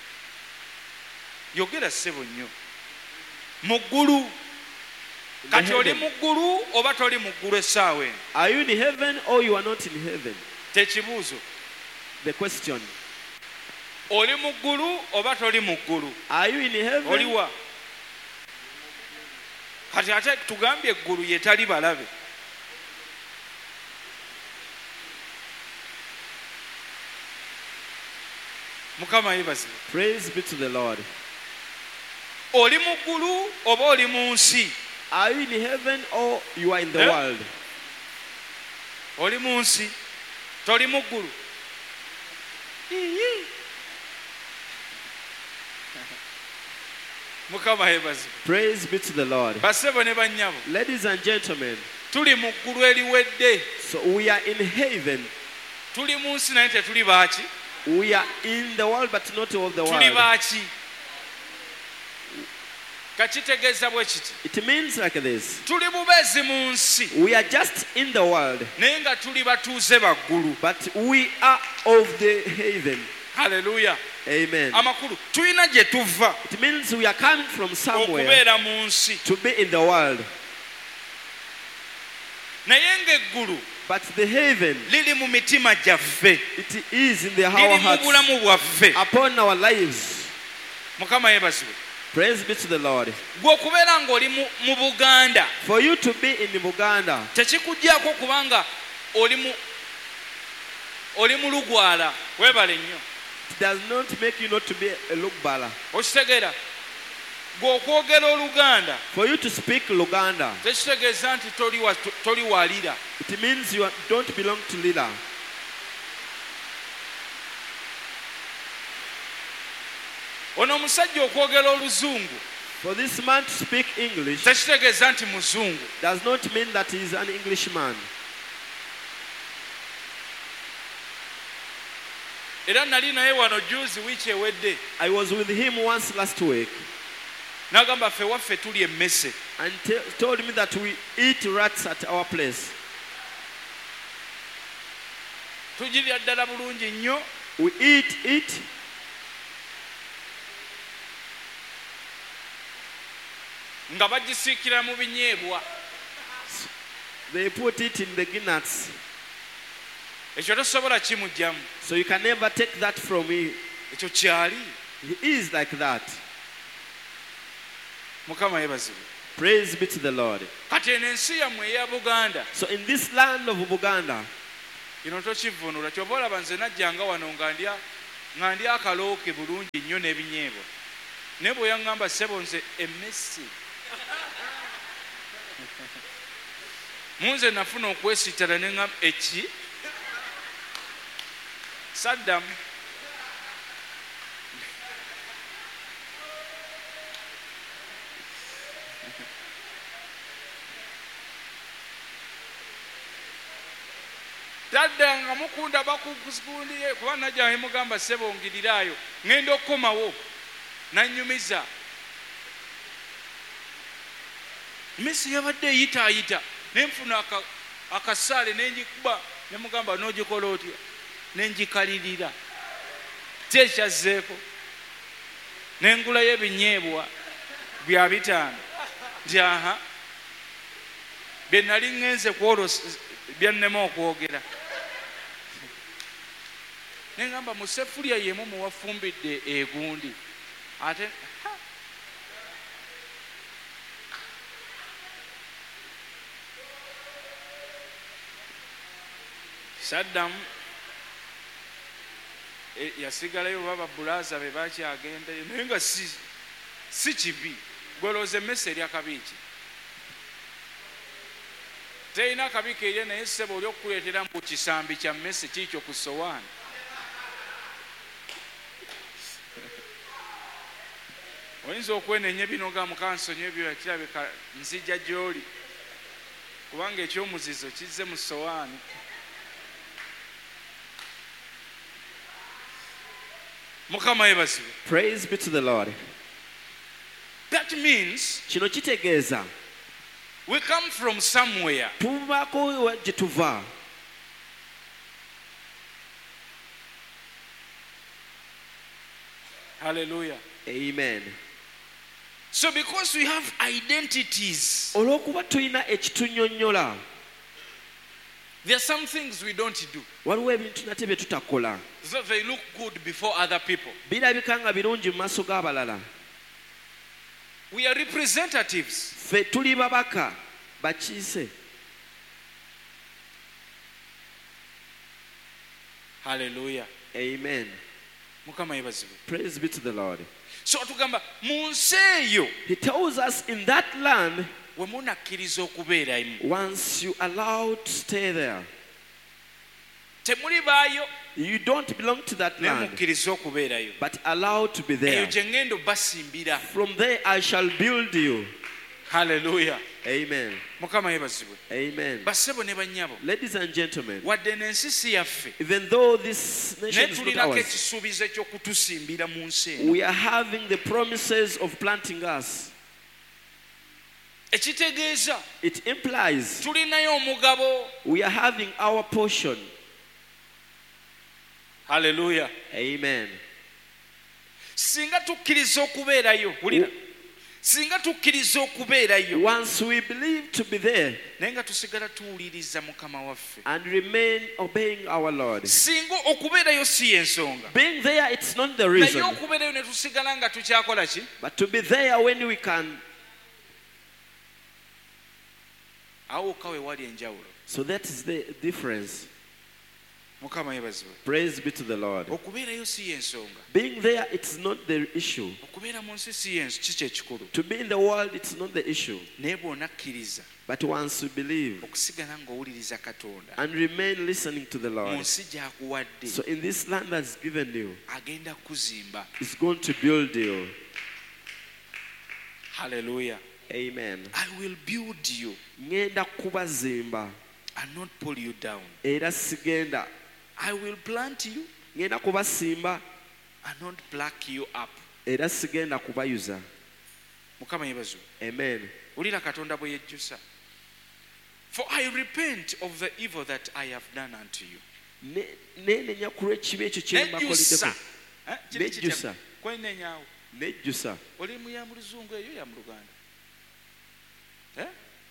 C: Yogera ssebo nnyo. Mu ggulu. Kati oli mu ggulu oba toli mu ggulu essaawa eno?
D: Are you in heaven or you are not in heaven?
C: Tekibuuzo.
D: The question.
C: Oli mu ggulu oba toli mu ggulu?
D: Are you in heaven?
C: Oliwa? Kati ate tugambye eggulu yetali balabe. Mukama yeebazibwe.
D: Praise be to the Lord.
C: Oli mu ggulu oba oli mu nsi?
D: Are you in heaven or you are in the
C: Eh?
D: world?
C: Oli mu nsi, toli mu ggulu. Mukama yeebazibwe.
D: Praise be to the Lord.
C: Bassebo ne bannyabo,
D: Ladies and gentlemen,
C: tuli mu ggulu eriwedde.
D: so we are in heaven.
C: Tuli mu nsi naye tetuli baaki?
D: We are in the world but not of the
C: Tuli
D: world.
C: baaki? Kakitegeeza bwe kiti.
D: It means like this.
C: Tuli bubeezi mu nsi
D: We are just in the world,
C: naye nga tuli batuuze baggulu.
D: but we are of the heaven.
C: Haleluya.
D: Amen.
C: Amakulu tulina gye tuva
D: It means we are coming from somewhere
C: okubeera mu nsi,
D: to be in the world.
C: naye ng'eggulu
D: But the heaven,
C: liri mu mitima gyaffe,
D: it is in the our
C: liri mu
D: hearts,
C: bulamu bwaffe.
D: upon our lives.
C: Mukama yeebazibwe.
D: Praise be to the Lord.
C: Gwe okubeera ng'oli mu mu Buganda
D: For you to be in Buganda,
C: tekikuggyako kubanga oli mu oli mu Lugwala. Weebale nnyo.
D: it does not make you not to be a Lugbala.
C: Okitegeera? Gwe okwogera Oluganda
D: For you to speak Luganda,
C: tekitegeeza nti toli wa- toli walira.
D: it means you are- don't belong to Lila.
C: Ono omusajja okwogera Oluzungu
D: For this man to speak English
C: tekitegeeza nti Muzungu.
D: does not mean that he is an Englishman.
C: Era nali naye wano juzi wiiki ewedde
D: I was with him once last week
C: n'agamba ffe waffe tuli emmese.
D: and te- told me that we eat rats at our place.
C: Tugirya ddala bulungi nnyo
D: We eat it
C: nga bagisiikira mu binyeebwa.
D: They put it in the nuts.
C: Ekyo tosobola kimugyamu.
D: So you can never take that from him.
C: Ekyo kyali.
D: He is like that.
C: Mukama yebazibwe.
D: Praise be to the Lord.
C: Kati eno ensi yammwe eya Buganda.
D: So in this land of Buganda,
C: Kino tokivvuunula. Kyova olaba nze najjanga wano nga ndya nga ndya akalooke bulungi nnyo n'ebinyeebwa. Naye bwe yaŋŋamba ssebo nze emmesi. Munze nafuna okwesittala ne ŋŋamba eki? Saddamu. Tadda nga mukunda bakukundiye kuba najja mugamba ssebo ngirirayo ngenda okukomawo nannyumiza. Messi yabadde eyitaayita ne nfuna akasaale ne njikuba ne mugamba n'ogikola otya ne njikalirira tekyazzeeko ne ngulayo ebinyeebwa bya bitaano nti aha bye nali ŋŋenze kwolosa byannema okwogera. Ne ngamba mu sefulya yemu muwafumbidde egundi ate Saddamu yasigalayo baba bulaza be bakyagendayo naye nga si si kibi gwelooza emmesi erya kabiiki terina akabiiki erye naye ssebo oli okukuleetera mu kisambi kya mmesi kiikyo ku sowaani. Oyinza okwenenya ebinoga mukansonyi ebyo kirabika nzija gy'oli kubanga ekyomuzizo kizze mu sowaani. Mukama yebazibwe.
D: praise be to the Lord.
C: That means
D: Kino kitegeeza
C: we come from somewhere.
D: tuvako gye tuva.
C: Hallelujah.
D: Amen.
C: So because we have identities,
D: Olw'okuba tulina ekitunyonnyola,
C: there are some things we don't do
D: waliwo ebintu nate bye tutakola.
C: so they look good before other people.
D: Birabika nga birungi mu maaso g'abalala.
C: We are representatives.
D: Ffe tuli babaka bakiise.
C: Hallelujah.
D: Amen.
C: Mukama yebazibwe.
D: Praise be to the Lord.
C: So tugamba mu nsi eyo
D: He tells us in that land,
C: we munakkiriza okubeeramu
D: once you allow to stay there,
C: temuli baayo
D: you don't belong to that
C: naye
D: land,
C: mukkiriza okubeerayo.
D: but allow to be
C: Eyo
D: there.
C: gye ŋŋenda obasimbira.
D: From there I shall build you.
C: Hallelujah.
D: Amen.
C: Mukama yebazibwe.
D: Amen.
C: Bassebo ne bannyabo
D: Ladies and gentlemen,
C: wadde n'ensi si yaffe
D: even though this
C: naye
D: nation is not
C: tulinako
D: ours,
C: ekisuubizo eky'okutusimbira mu nsi eno.
D: we are having the promises of planting us.
C: Ekitegeeza
D: It implies
C: tulinayo omugabo.
D: we are having our portion.
C: Hallelujah.
D: Amen.
C: Singa tukkiriza okubeerayo wulira singa tukkiriza okubeerayo
D: Once we believe to be there
C: naye nga tusigala tuwuliriza mukama waffe,
D: and remain obeying our Lord,
C: singa okubeerayo si y'ensonga
D: being there, it's not the
C: naye
D: reason,
C: okubeerayo ne tusigala nga tukyakola ki?
D: but to be there when we can.
C: Awo wokka we wali enjawulo.
D: So that is the difference.
C: Mukama yebazibwe.
D: Praise be to the Lord.
C: Okubeerayo si y'ensonga,
D: Being there, it's not the issue.
C: okubeera mu nsi si y'ensi kiki ekikulu,
D: To be in the world, it's not the issue.
C: naye bw'onakkiriza
D: But once you believe
C: okusigala ng'owuliriza Katonda
D: and remain listening to the
C: mu
D: Lord,
C: nsi gy'akuwadde
D: so in this land that's given you,
C: agenda kuzimba.
D: it's going to build you.
C: Hallelujah.
D: Amen.
C: I will build you
D: Ngenda kubazimba
C: and not pull you down.
D: era sigenda.
C: I will plant you
D: Ngenda kubasimba
C: and not pluck you up.
D: era sigenda kubayuza.
C: Mukama yebazibwe.
D: Amen.
C: Wulira Katonda bwe yejjusa. For I repent of the evil that I have done unto you.
D: Ne- nenenya ku lw'ekibi ekyo kye
C: Nejjusa.
D: mbakoliddeko.
C: Eh, kiri kitya?
D: Nejjusa.
C: Kwenenyaawo.
D: Nejjusa.
C: Oli mu ya mu luzungu eyo ya mu Luganda. Eh?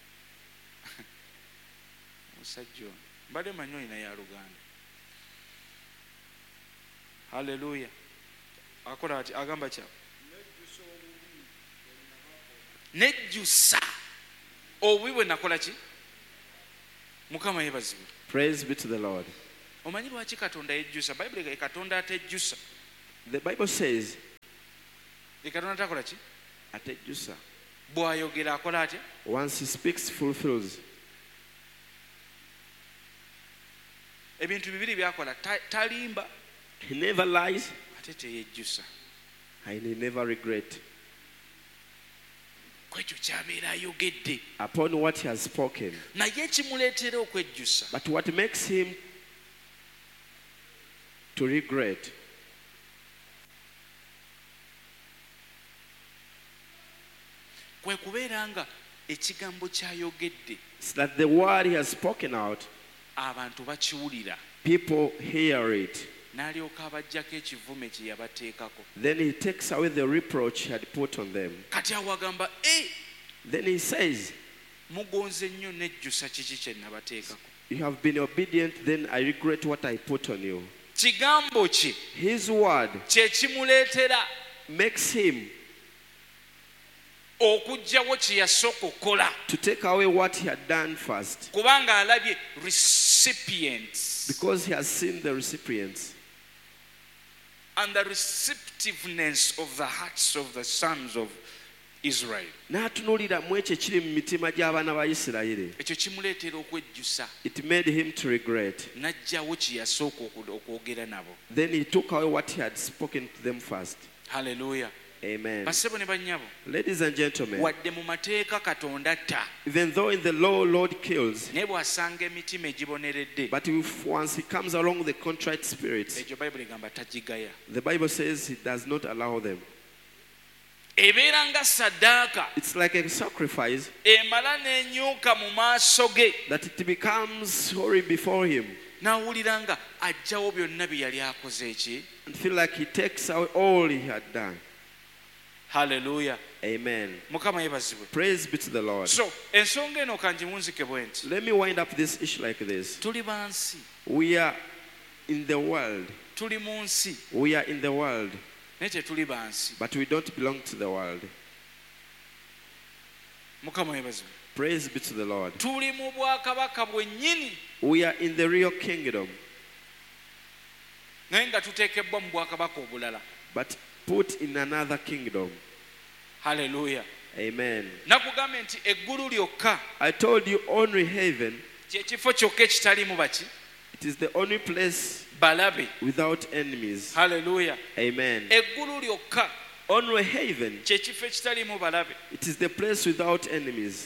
C: Musajja ono mbadde manyi olina ya Luganda. Haleluya. Akola ati agamba kya nejjusa obubi bwe nakola ki? Mukama yebazibwe.
D: Praise be to the Lord.
C: Omanyi lwaki Katonda yejjusa? Bayibuli Katonda atejjusa.
D: The Bible says,
C: Katonda takola ki?
D: atejjusa.
C: Bw'ayogera akola atya?
D: Once he speaks, fulfills.
C: Ebintu bibiri byakola, ta- talimba
D: He never lies
C: ate teyejjusa.
D: and he never regrets.
C: Kwekyo kyabeera ayogedde.
D: Upon what he has spoken.
C: Naye ekimuleetera okwejjusa
D: But what makes him to regret
C: kwe kubeera nga ekigambo ky'ayogedde
D: is that the word he has spoken out,
C: abantu bakiwulira
D: people hear it.
C: n'alyoka abaggyako ekivume kye yabateekako.
D: Then he takes away the reproach he had put on them.
C: Kati awo agamba e
D: Then he says,
C: mugonze nnyo nejjusa kiki kye nabateekako.
D: you have been obedient, then I regret what I put on you.
C: Kigambo kye
D: His word
C: kye kimuleetera
D: makes him
C: okuggyawo kye yasooka okukola
D: to take away what he had done first,
C: kubanga alabye recipients
D: because he has seen the recipients
C: and the receptiveness of the hearts of the sons of Israel.
D: n'atunuulira mu ekyo ekiri mu mitima gy'abaana ba Isirayiri.
C: Ekyo kimuleetera okwejjusa
D: It made him to regret.
C: n'aggyawo kye yasooka oku- okwogera nabo.
D: Then he took away what he had spoken to them first.
C: Haleluya.
D: Amen.
C: Bassebo ne bannyabo,
D: Ladies and gentlemen,
C: wadde mu mateeka Katonda atta,
D: even though in the law Lord kills,
C: naye bw'asanga emitima egiboneredde,
D: but if once he comes along with the contrite spirits,
C: ekyo Bayibuli egamba tagigaya.
D: the Bible says he does not allow them.
C: Ebeera nga ssaddaaka
D: It's like a sacrifice
C: emala n'enyuka mu maaso ge,
D: that it becomes holy before him
C: n'awulira nga aggyawo byonna bye yali akoze eki.
D: and feel like he takes out all he had done.
C: Haleluya.
D: Amen.
C: Mukama yebazibwe.
D: Praise be to the Lord.
C: So ensonga eno kangimunzike bwe nti,
D: Let me wind up this issue like this.
C: tuli bansi,
D: We are in the world.
C: tuli mu nsi
D: We are in the world,
C: naye tetuli bansi.
D: but we don't belong to the world.
C: Mukama yebazibwe.
D: Praise be to the Lord.
C: Tuli mu bwakabaka bwennyini
D: We are in the real kingdom,
C: naye nga tuteekebbwa mu bwakabaka obulala.
D: but put in another kingdom.
C: Haleluya.
D: Amen.
C: Nakugambye nti eggulu lyokka
D: I told you only heaven,
C: kyekifo kyokka ekitalimu baki
D: it is the only place
C: balabe.
D: without enemies.
C: Haleluya.
D: Amen.
C: Eggulu lyokka
D: Only heaven,
C: kyekifo ekitalimu balabe.
D: it is the place without enemies.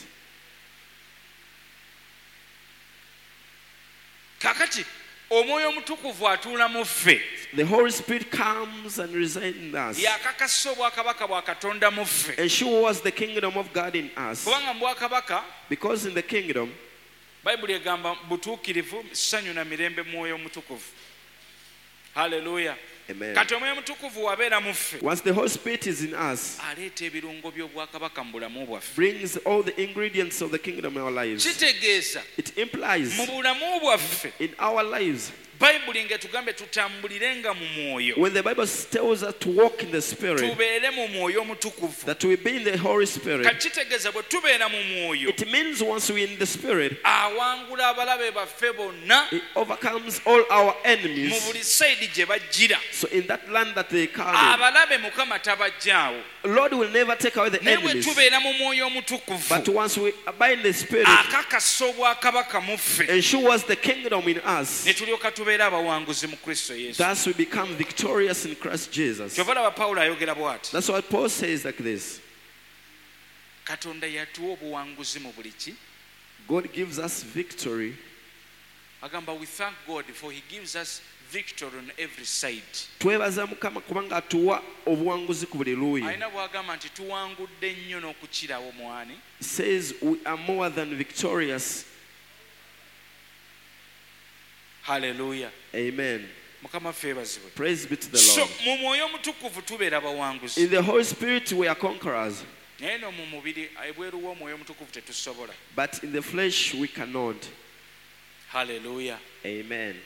C: Kakati omwoyo omutukuvu atuula mu ffe,
D: The Holy Spirit comes and resides in us,
C: yakakasa obwakabaka bwa Katonda mu ffe.
D: ensures the kingdom of God in us.
C: Kubanga mu bwakabaka
D: Because in the kingdom,
C: Bayibuli egamba butuukirivu, ssanyu na mirembe mwoyo omutukuvu. Haleluya.
D: amen.
C: Kati omwoyo omutukuvu wabeera mu ffe,
D: Once the Holy Spirit is in us,
C: aleeta ebirungo by'obwakabaka mu bulamu bwaffe.
D: brings all the ingredients of the kingdom in our lives.
C: Kitegeeza
D: It implies
C: mu bulamu bwaffe
D: in our lives,
C: Bayibuli ng'etugambye tutambulirenga mu mwoyo,
D: when the Bible tells us to walk in the Spirit,
C: tubeere mu mwoyo omutukuvu.
D: that we be in the Holy Spirit,
C: Kati kitegeeza bwe tubeera mu mwoyo,
D: it means once we're in the Spirit,
C: awangula abalabe baffe bonna
D: it overcomes all our
C: mu
D: enemies.
C: buli sayidi gye bajjira.
D: So in that land that they come
C: Abalabe Mukama tabajjaawo,
D: in, Lord will never take away the
C: naye bwe
D: enemies.
C: tubeera mu mwoyo
D: But
C: omutukuvu,
D: once we abide in the Spirit,
C: akakasa obwakabaka mu ffe,
D: ensures the kingdom in us.
C: ne tulyoka tubeera abawanguzi mu Kristo Yesu.
D: Thus we become victorious in Christ Jesus.
C: Kyova laba Pawulo ayogera bw'ati,
D: That's why Paul says like this.
C: Katonda yatuwa obuwanguzi mu buli ki.
D: God gives us victory.
C: Agamba we thank God for he gives us victory on every side.
D: Twebaza Mukama kubanga atuwa obuwanguzi ku buli luuyi.
C: Alina bw'agamba nti tuwangudde nnyo n'okukirawo mwani.
D: He says we are more than victorious.
C: Haleluya.
D: Amen.
C: Mukama ffe yeebazibwe.
D: Praise be to the
C: So
D: Lord.
C: mu mwoyo omutukuvu tubeera bawanguzi.
D: In the Holy Spirit we are conquerors.
C: naye no mu mubiri ebweru w'omwoyo omutukuvu tetusobola.
D: But in the flesh we cannot.
C: Hallelujah.
D: Amen.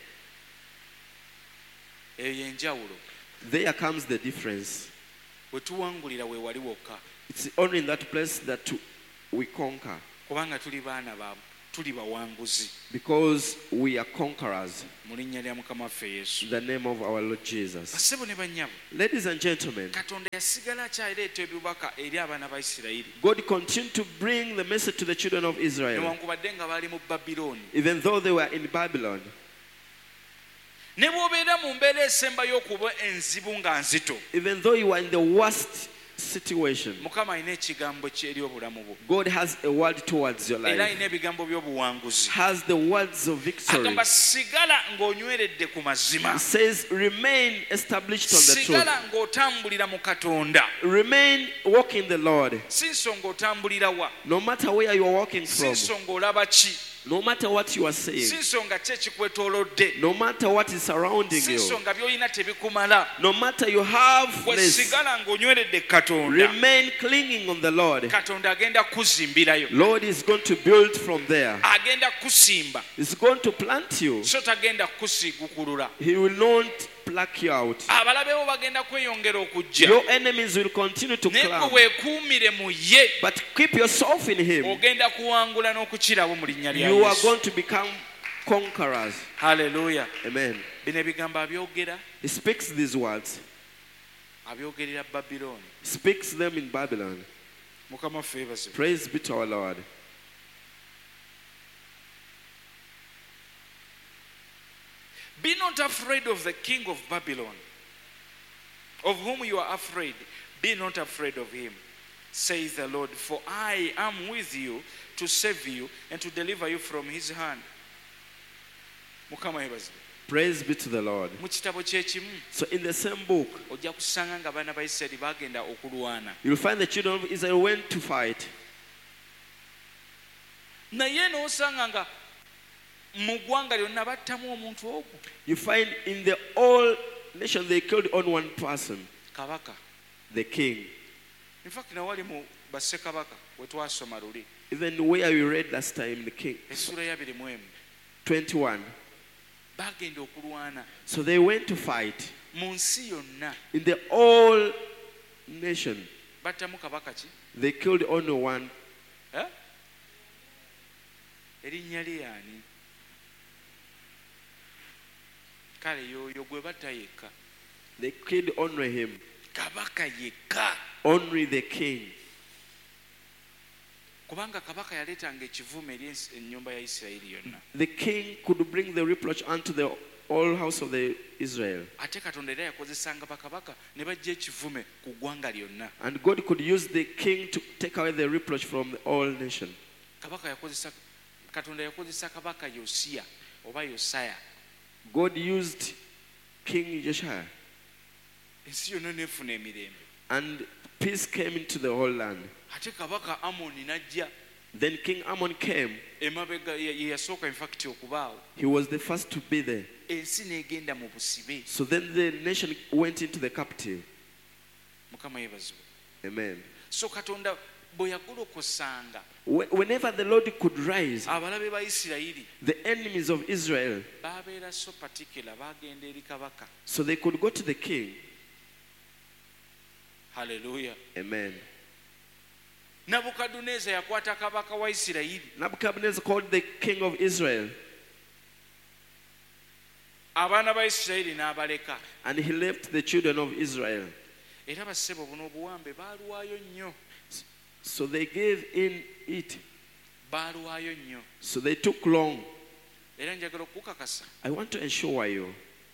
C: Eyo yenjawulo.
D: There comes the difference.
C: Bwe tuwangulira we wali wokka.
D: It's only in that place that we conquer.
C: Kubanga tuli baana ba tuli bawanguzi.
D: Because we are conquerors.
C: Mu linnya lya Mukama waffe Yesu.
D: In the name of our Lord Jesus.
C: Bassebo ne bannyabo.
D: Ladies and gentlemen,
C: Katonda yasigala akyaleeta ebibaka eri abaana ba Isirayiri.
D: God continued to bring the message to the children of Israel.
C: Newankubadde nga bali mu Babilooni.
D: Even though they were in Babylon.
C: Ne bw'obeera mu mbeera esembayo okuba enzibu nga nzito.
D: Even though you are in the worst situation,
C: Mukama alina ekigambo kye eri obulamu bwo.
D: God has a word towards your
C: Era
D: life.
C: alina ebigambo by'obuwanguzi.
D: Has the words of victory.
C: Agamba sigala ng'onyweredde ku mazima.
D: It says, remain established on the truth.
C: Sigala ng'otambulira mu Katonda.
D: Remain walking the Lord.
C: Si nsonga otambulira wa.
D: No matter where you are walking
C: Si
D: from.
C: nsonga olaba ki.
D: No matter what you are
C: Si
D: saying.
C: nsonga ki ekikwetoolodde.
D: No matter what is surrounding
C: Si
D: you.
C: nsonga by'olina tebikumala.
D: No matter you have
C: Bwe
D: less.
C: sigala ng'onyweredde Katonda.
D: Remain clinging on the Lord.
C: Katonda agenda kuzimbirayo.
D: Lord is going to build from there.
C: Agenda kusimba.
D: He's going to plant you.
C: So tagenda kusigukulula.
D: He will not pluck you out.
C: Abalabe bo bagenda kweyongera okujja.
D: Your enemies will continue to
C: Naye
D: come.
C: gwe weekuumire mu ye.
D: But keep yourself in Him.
C: Ogenda kuwangula n'okukirawo mu linnya lya
D: You are
C: Yesu.
D: going to become conquerors.
C: Hallelujah.
D: Amen.
C: Bino ebigambo abyogera
D: He speaks these words.
C: abyogerera Babilooni.
D: Speaks them in Babylon.
C: Mukama waffe yeebazibwe.
D: Praise be to our Lord.
C: Be not afraid of the king of Babylon, of whom you are afraid. Be not afraid of him, says the Lord, for I am with you to save you and to deliver you from his hand. Mukama yeebazibwe.
D: Praise be to the Lord.
C: Mu kitabo kyekimu
D: So in the same book,
C: ojja kusanga nga abaana ba Isirayiri bagenda okulwana.
D: you'll find the children of Israel went to fight.
C: Naye n'osanga nga mu ggwanga lyonna battamu omuntu ogwo.
D: You find in the whole nation they killed on one person,
C: Kabaka.
D: the king.
C: In fact nawali mu bassekabaka we twasoma luli.
D: Even where we read last time, the king,
C: Essula ya abiri mu emu.
D: twenty-one.
C: Bagenda okulwana
D: So they went to fight
C: mu nsi yonna.
D: in the whole nation.
C: Battamu kabaka ki?
D: They killed only one.
C: Eh? Erinnya lye ani? Kale yoyo gwe batta yekka.
D: They killed only him,
C: Kabaka yekka.
D: only the king.
C: Kubanga kabaka yaleetanga ekivume eri ensi- ennyumba ya Isirayiri yonna.
D: The king could bring the reproach unto the whole house of the Israel.
C: Ate Katonda era yakozesanga bakabaka ne bajja ekivume ku ggwanga lyonna.
D: And God could use the king to take away the reproach from the whole nation.
C: Kabaka yakozesa Katonda yakozesa kabaka Yosiya oba Yosaya.
D: God used King Josiah,
C: Ensi yonna n'efuna emirembe.
D: and peace came into the whole land.
C: Ate kabaka Amoni n'ajja
D: Then King Ammon came.
C: emabega ye ye yasooka in fact okubaawo.
D: He was the first to be there.
C: Ensi n'egenda mu busibe.
D: So then the nation went into the captive.
C: Mukama yeebazibwe.
D: Amen.
C: So Katonda bwe yagolokosanga
D: Wh- Whenever the Lord could rise,
C: abalabe ba Isirayiri
D: the enemies of Israel,
C: babeera so particular bagenda eri kabaka.
D: so they could go to the king.
C: Hallelujah.
D: Amen.
C: Nabukadduneeza yakwata kabaka wa Isirayiri.
D: Nebuchadnezzar called the king of Israel,
C: Abaana ba Isirayiri n'abaleka.
D: and he left the children of Israel.
C: Era bassebo buno obuwambe baaluwaayo nnyo.
D: So they gave in it.
C: Baaluwaayo nnyo.
D: So they took long.
C: Era njagala okukakasa
D: I want to assure you,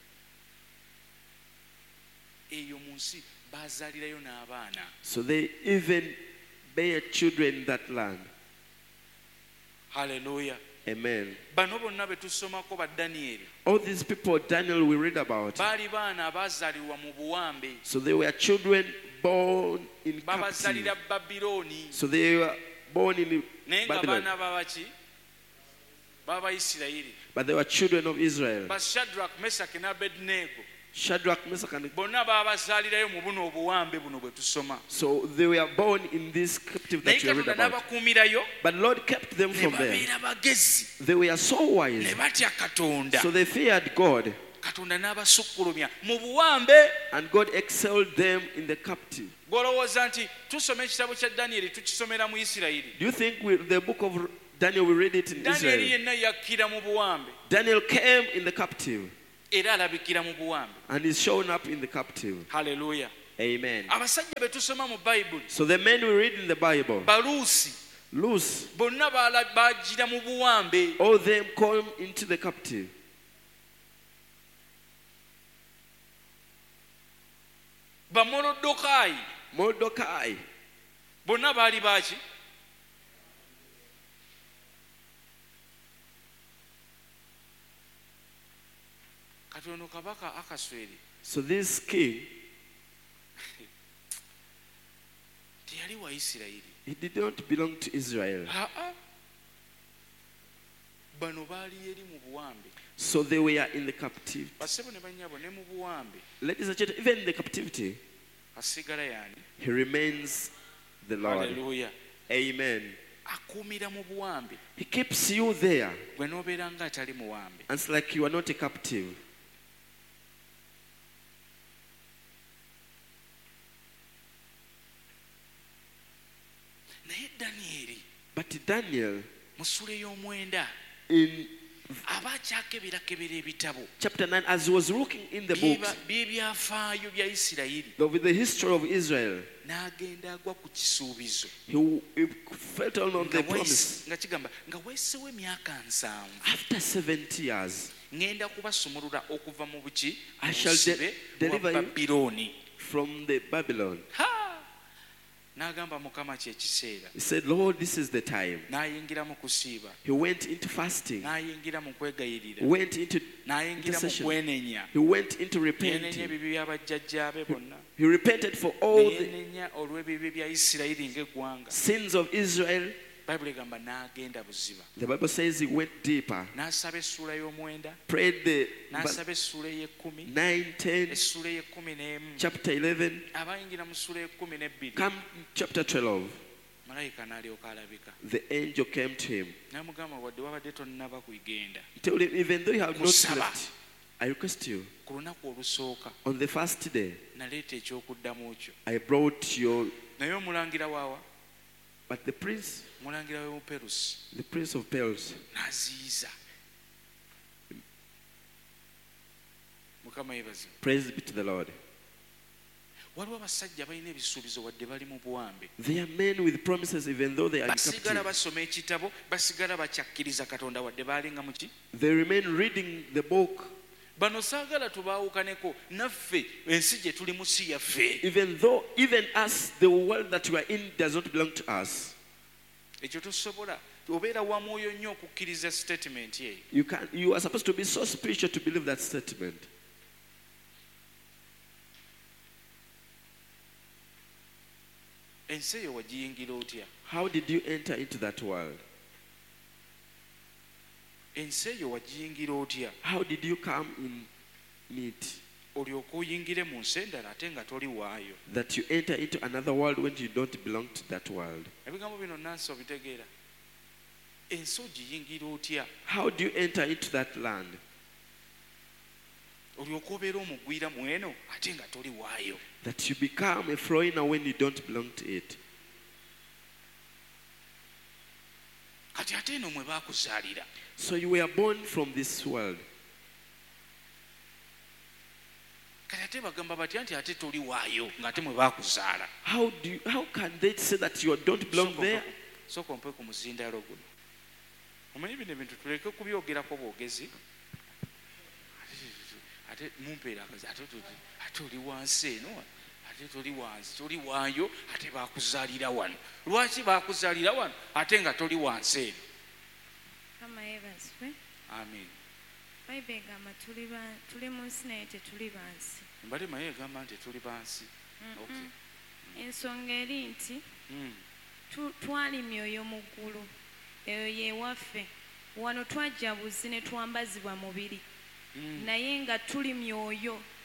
C: eyo mu nsi baazaalirayo n'abaana.
D: so they even bear children in that land.
C: Hallelujah.
D: Amen.
C: Bano bonna be tusomako ba Danyeri
D: All these people Daniel we read about,
C: baali baana abaazaalirwa mu buwambe.
D: so they were children born in captivity.
C: Babazaalira Babilooni.
D: So they were born in
C: Naye nga
D: Babylon,
C: baana babaki baba Isirayiri.
D: but they were children of Israel.
C: Ba Shadrach, Meshach ne Abednego
D: Shadrach, Meshach, and
C: bonna baabazaalirayo mu buno obuwambe buno bwe tusoma.
D: so they were born in this captive
C: Naye
D: that you read
C: Katonda
D: about.
C: n'abakuumirayo
D: But Lord kept them
C: ne
D: from there.
C: babeera bagezi
D: They were so
C: ne
D: wise,
C: batya Katonda.
D: so they feared God,
C: Katonda n'abasukkulumya mu buwambe.
D: and God excelled them in the captive.
C: Gw'olowooza nti tusoma ekitabo kya Danyeri tukisomera mu Isirayiri.
D: Do you think we, the book of Daniel, we read it in
C: Danyeri
D: Israel?
C: yenna yakkira mu buwambe
D: Daniel came in the captive
C: era alabikira mu buwambe.
D: and is shown up in the captive.
C: Haleluya.
D: Amen.
C: Abasajja be tusoma mu Bayibuli,
D: So the men we read in the Bible,
C: Baluusi,
D: loose,
C: bonna baala- baagira mu buwambe.
D: all them come into the captive.
C: Bamolodokaayi
D: Mordecai,
C: bonna baali baaki? Kati ono kabaka Akasweri
D: so this king,
C: teyali wa Isirayiri.
D: he did not belong to Israel.
C: Aa, bano baali eri mu buwambe.
D: So they were in the captivity.
C: Bassebo ne bannyabo ne mu buwambe.
D: Ladies and gentlemen, even in the captivity,
C: Asigala yaani?
D: he remains the Lord.
C: Haleluya.
D: Amen.
C: Akuumira mu buwambe
D: He keeps you there.
C: gwe n'obeera nga atali muwambe.
D: And it's like you are not a captive.
C: Naye Danyeri
D: But Daniel,
C: mu ssula ey'omwenda
D: in
C: aba akyakebera ebitabo
D: chapter nine, as he was looking in the books
C: by'ebyafaayo bya Isirayiri,
D: of the history of Israel,
C: n'agenda agwa ku kisuubizo
D: he, he felt on, on
C: nga
D: the
C: wayise-
D: promise.
C: nga kigamba nga weesewo emyaka nsanvu
D: After seventy years,
C: ŋŋenda kubasumulula okuva mu buki
D: I
C: mu
D: shall de-
C: busibe
D: deliver
C: bwa
D: you.
C: Babilooni.
D: from the Babylon,
C: Ha! N'agamba Mukama kye kiseera.
D: he said, Lord, this is the time.
C: N'ayingira mu kusiiba,
D: He went into fasting,
C: n'ayingira mu kwegayirira,
D: he went into
C: n'ayingira mu
D: intercession,
C: kwenenya.
D: he went into
C: Yeenenya
D: repenting.
C: ebibi bya bajjajjaabe bonna.
D: He repented for all the
C: Yeenenya olw'ebibi bya Isirayiri ng'eggwanga.
D: sins of Israel.
C: Bayibuli egamba n'agenda buziba.
D: The Bible says he went deeper,
C: N'asaba essuula y'omwenda,
D: prayed the
C: n'asaba essuula ey'ekkumi,
D: nine, ten,
C: essuula ey'ekkumi n'emu.
D: chapter eleven,
C: Abayingira mu ssuula y'ekkumi n'ebbiri,
D: come chapter twelve.
C: malayika n'alyoka alabika.
D: The angel came to him.
C: N'amugamba wadde wabadde tonnaba kugenda,
D: Told him, even though you have not
C: Musaba.
D: slept, I request you,
C: ku lunaku olusooka
D: on the first day,
C: naleeta ekyokuddamu kyo.
D: I brought your,
C: Naye omulangira waawa,
D: but the prince,
C: omulangira w'omuperusi
D: the prince of Perils,
C: n'aziyiza. Mukama yeebazibwe.
D: praise be to the Lord.
C: Waliwo abasajja balina ebisuubizo wadde bali mu buwambe,
D: They are men with promises, even though they are in
C: basigala
D: captivity.
C: basoma ekitabo, basigala bakyakkiriza Katonda wadde baalinga muki.
D: They remain reading the book,
C: Bano saagala tubaawukaneko, naffe ensi gye tulimu si yaffe.
D: even though, even us, the world that we are in does not belong to us.
C: Ekyo tosobola, obeera wa mwoyo nnyo okukkiriza statement eyo.
D: You can, you are supposed to be so spiritual to believe that statement.
C: Ensi eyo wagiyingira otya?
D: How did you enter into that world?
C: Ensi eyo wagiyingira otya?
D: How did you come in it?
C: Olyoke oyingire mu nsi endala ate nga toli waayo.
D: That you enter into another world when you don't belong to that world.
C: Ebigambo bino nansi obitegeera. Ensi ogiyingira otya?
D: How do you enter into that land?
C: Olyoke obeera omugwira mu eno ate nga toli waayo.
D: That you become a foreigner when you don't belong to it.
C: Kati ate eno mwe baakuzaalira.
D: So you were born from this world.
C: Kati ate bagamba batya nti ate toli waayo ng'ate mwe baakuzaala.
D: How do you, how can they say that you don't belong there?
C: Sooka ompe ku muzindaalo guno. Omanyi bino ebintu tuleke kubyogerako bwogezi. Ate mumpeera akazi ate tuli ate oli wansi eno ate toli wansi toli waayo ate baakuzaalira wano. Lwaki baakuzaalira wano ate nga toli wansi eno?
E: Kama yeebazibwe.
C: Amen.
E: Bayibuli egamba tuli ba- tuli mu nsi naye tetuli bansi.
C: Mbadde maye egamba nti tuli bansi. Okay.
E: Ensonga eri nti
C: Mm.
E: tu- twali myoyo mu ggulu, eyo yeewaffe. Wano twajja buzi ne twambazibwa mubiri,
C: Mm.
E: naye nga tuli myoyo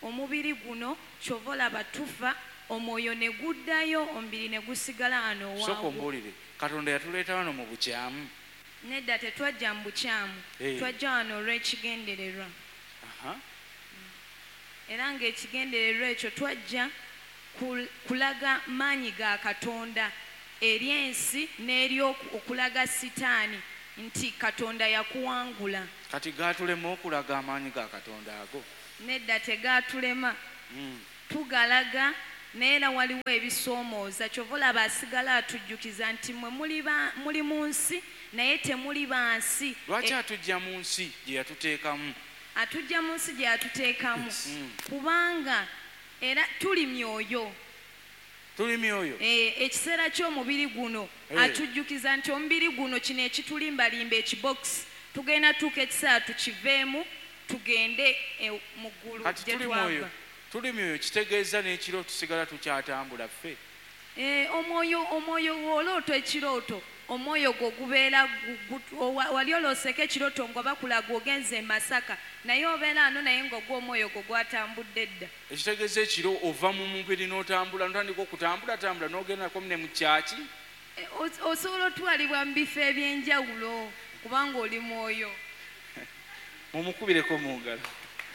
E: omubiri guno kyova olaba tufa omwoyo ne guddayo omubiri ne gusigala ano
C: soko
E: owangu.
C: mbuulire katonda yatuleeta wano mu bukyamu.
E: Nedda tetwajja mu bukyamu
C: Hey.
E: twajja wano olw'ekigendererwa
C: Aha.
E: era ng'ekigendererwa ekyo twajja kul- kulaga maanyi ga Katonda eri ensi n'eri oku- okulaga sitaani nti Katonda yakuwangula.
C: kati gaatulema okulaga amaanyi ga katonda ago.
E: Nedda tegaatulema
C: Mm.
E: tugalaga naye era waliwo ebisoomooza kyova olaba asigala atujjukiza nti mmwe muli ba- muli mu nsi naye temuli ba nsi.
C: lwaki
E: E-
C: atujja mu nsi gye yatuteekamu?
E: atujja mu nsi gye yatuteekamu
C: Mm.
E: kubanga era tuli myoyo.
C: tuli myoyo.
E: Eh, ekiseera ky'omubiri guno
C: Eh.
E: atujjukiza nti omubiri guno kino ekitulimbalimba ekibokisi tugenda tuuka ekiseera tukiveemu tugende eh, mu ggulu
C: kati
E: gye
C: tuli mwoyo.
E: twava.
C: tuli myoyo kitegeeza n'ekiro tusigala tukyatambula ffe.
E: Eh, omwoyo omwoyo w'oloota ekirooto omwoyo gwo gubeera gu- gu- owa- wali olooseko ekirooto nga bakulaga ogenze e Masaka naye obeera ano naye ng'ogwa omwoyo gwo gwatambudde dda.
C: ekitegeeza ekiro ova mu mubiri n'otambula notandika okutambulatambula n'ogendako ne mu kyaki.
E: Eh, os- osobola otwalibwa mu bifo eby'enjawulo kubanga oli mwoyo.
C: mumukubireko mu ngalo.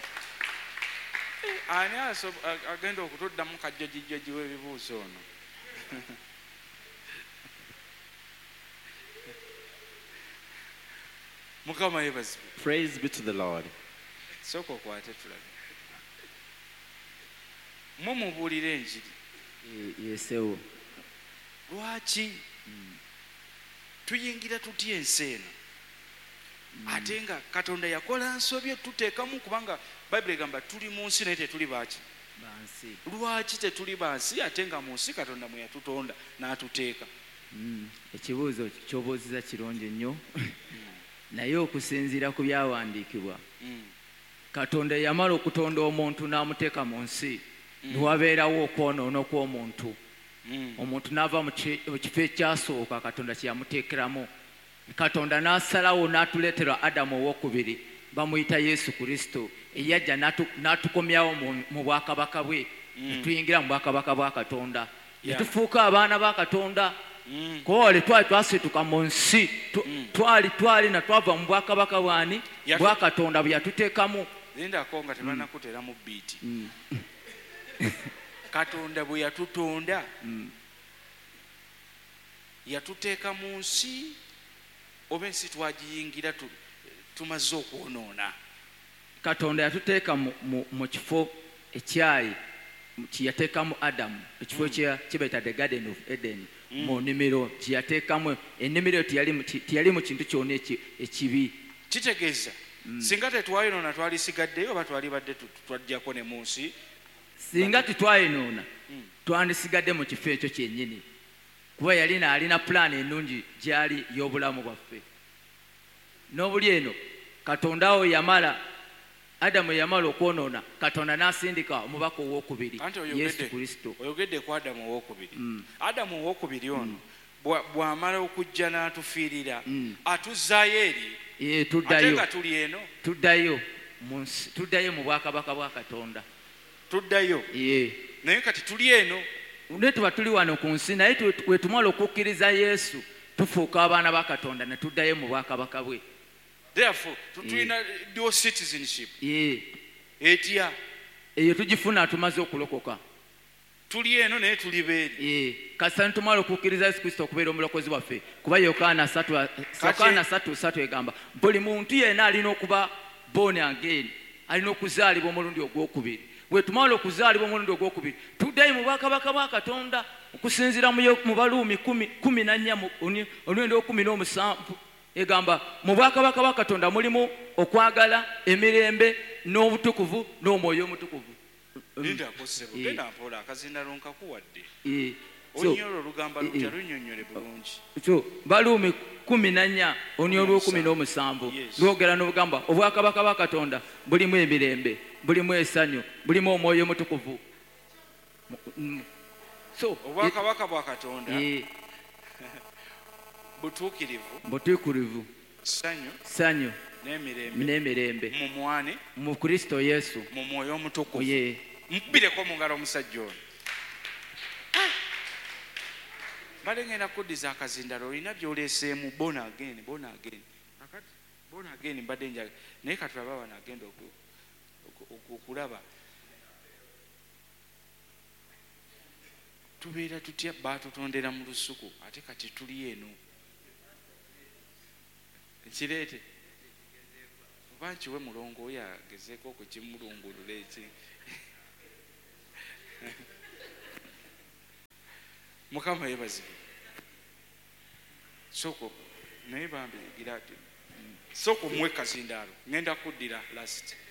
C: Eh, ani aso- a- agenda okutuddamu kajjajijjaji w'ebibuuzo ono? mukama yeebazibwe.
D: Praise be to the Lord.
C: sooka okwate tulabe mwe mubuulira enjiri.
D: Yesewo.
C: lwaki tuyingira tutya ensi eno ate nga katonda yakola nsobye tuteekamu kubanga bayibuli egamba tuli mu nsi naye tetuli baaki.
D: Bansi.
C: lwaki tetuli bansi ate nga mu nsi katonda mwe yatutonda n'atuteeka?
F: Mm, ekibuuzo kyobuuziza kirungi nnyo naye okusinziira ku byawandiikibwa
C: Mm.
F: katonda yamala okutonda omuntu n'amuteeka mu nsi niwabeerawo okwonoona kw'omuntu.
C: Mm.
F: omuntu n'ava mu ki- mu kifo ekyasooka katonda kye yamuteekeramu. katonda n'asalawo n'atuleetera adamu owokubiri bamuyita yesu kristo eyajja n'atu- n'atukomyawo mu- mu bwakabaka bwe ne tuyingira mu bwakabaka bwa katonda ne
C: Yeah.
F: tufuuka abaana ba katonda.
C: Mm.
F: kole twali twasituka mu nsi tu- twali twali na twava mu bwakabaka bwani
C: Yatu-
F: bwa katonda bwe yatuteekamu.
C: lindako nga tebanakuteramu biiti. katonda bwe yatutonda yatuteeka mu nsi oba ensi twagiyingira tu- tumaze okwonoona.
F: katonda yatuteeka mu- mu- mu kifo ekyayi kyeyateekamu adamu ekifo ekya- kibaita the garden of eden mu nnimiro kyeyateekamu ennimiro teyali mu ki- teyali mu kintu kyonna eki- ekibi.
C: kitegeeza singa tetwayonoona twalisigaddeyo oba twali badde tu- twajjako ne mu nsi.
F: singa titwayinoona twandisigadde mu kifo ekyo kyennyini kuba yali naalina pulaani ennungi gyali y'obulamu bwaffe. n'obuli eno katonda wo yamala adamu yamala okwonoona katonda n'asindika omubaka owokubiri
C: Anti
F: yesu
C: oyogedde
F: kristo.
C: oyogedde ku adamu owokubiri. adamu owokubiri ono bwa- bw'amala okujja n'atufiirira atuzzaayo eri
F: Ee,
C: ate
F: tuddayo
C: nga tuli eno
F: tuddayo mu nsi- tuddayo mu bwakabaka bwa katonda.
C: tuddayo
F: Ee.
C: naye kati tuli eno.
F: ne tuba tuli wano ku nsi naye tu- bwe tumala okukkiriza yesu tufuuka abaana ba katonda ne tuddayo mu bwakabaka bwe.
C: therefore tu- tulina dual citizenship.
F: Ee.
C: etya
F: eyo tugifuna tumaze okulokoka.
C: tuli eno naye tuli beeri.
F: Ee, kasita tumala okukkiriza yesu kristo okubeera omulokozi waffe kuba yokaana satu satu egamba buli muntu yenna alina okuba born again alina okuzaalibwa omulundi ogwokubiri. bwe tumala okuzaalibwa omulundi ogwokubiri tuddayo mu bwakabaka bwa katonda okusinziira mu Yo- mu baluumi kumi na nnya omulundi okumi n'omusanvu egamba mu bwakabaka bwa katonda mulimu okwagala emirembe n'obutukuvu n'omwoyo omutukuvu.
C: linda akosebo genda mpola akazindalo nkakuwadde.
F: Ee. So,
C: onyolo olugamba lutya lunnyonnyole bulungi.
F: so baluumi kumi na nnya oni olwokumi n'omusanvu
C: Yes.
F: lwogera n'obugamba obwakabaka bwa katonda bulimu emirembe bulimu essanyu bulimu omwoyo omutukuvu. Mm. so
C: obwakabaka bwa katonda
F: eh,
C: butuukirivu
F: butuukirivu
C: ssanyu
F: ssanyu
C: n'emirembe
F: n'emirembe
C: mu mwani
F: mu Kristo Yesu.
C: mu mwoyo omutukuvu.
F: Ye.
C: Mukubireko mu ngalo omusajja ono. Bale ngenda kuddiza akazindalo olina by'oleeseemu bona again bona again. Akati bona again mbadde njaga naye katulaba wano agenda okulaba. Tubeera tutya baatutondera mu lusuku ate kati tuli eno. Ekireete oba nkiwe mulongo oyo agezeeko okukimulungulula eki. Mukama yeebazibwe. Soko naye bambi gira ati soko mwe kazindaalo ngenda kuddira last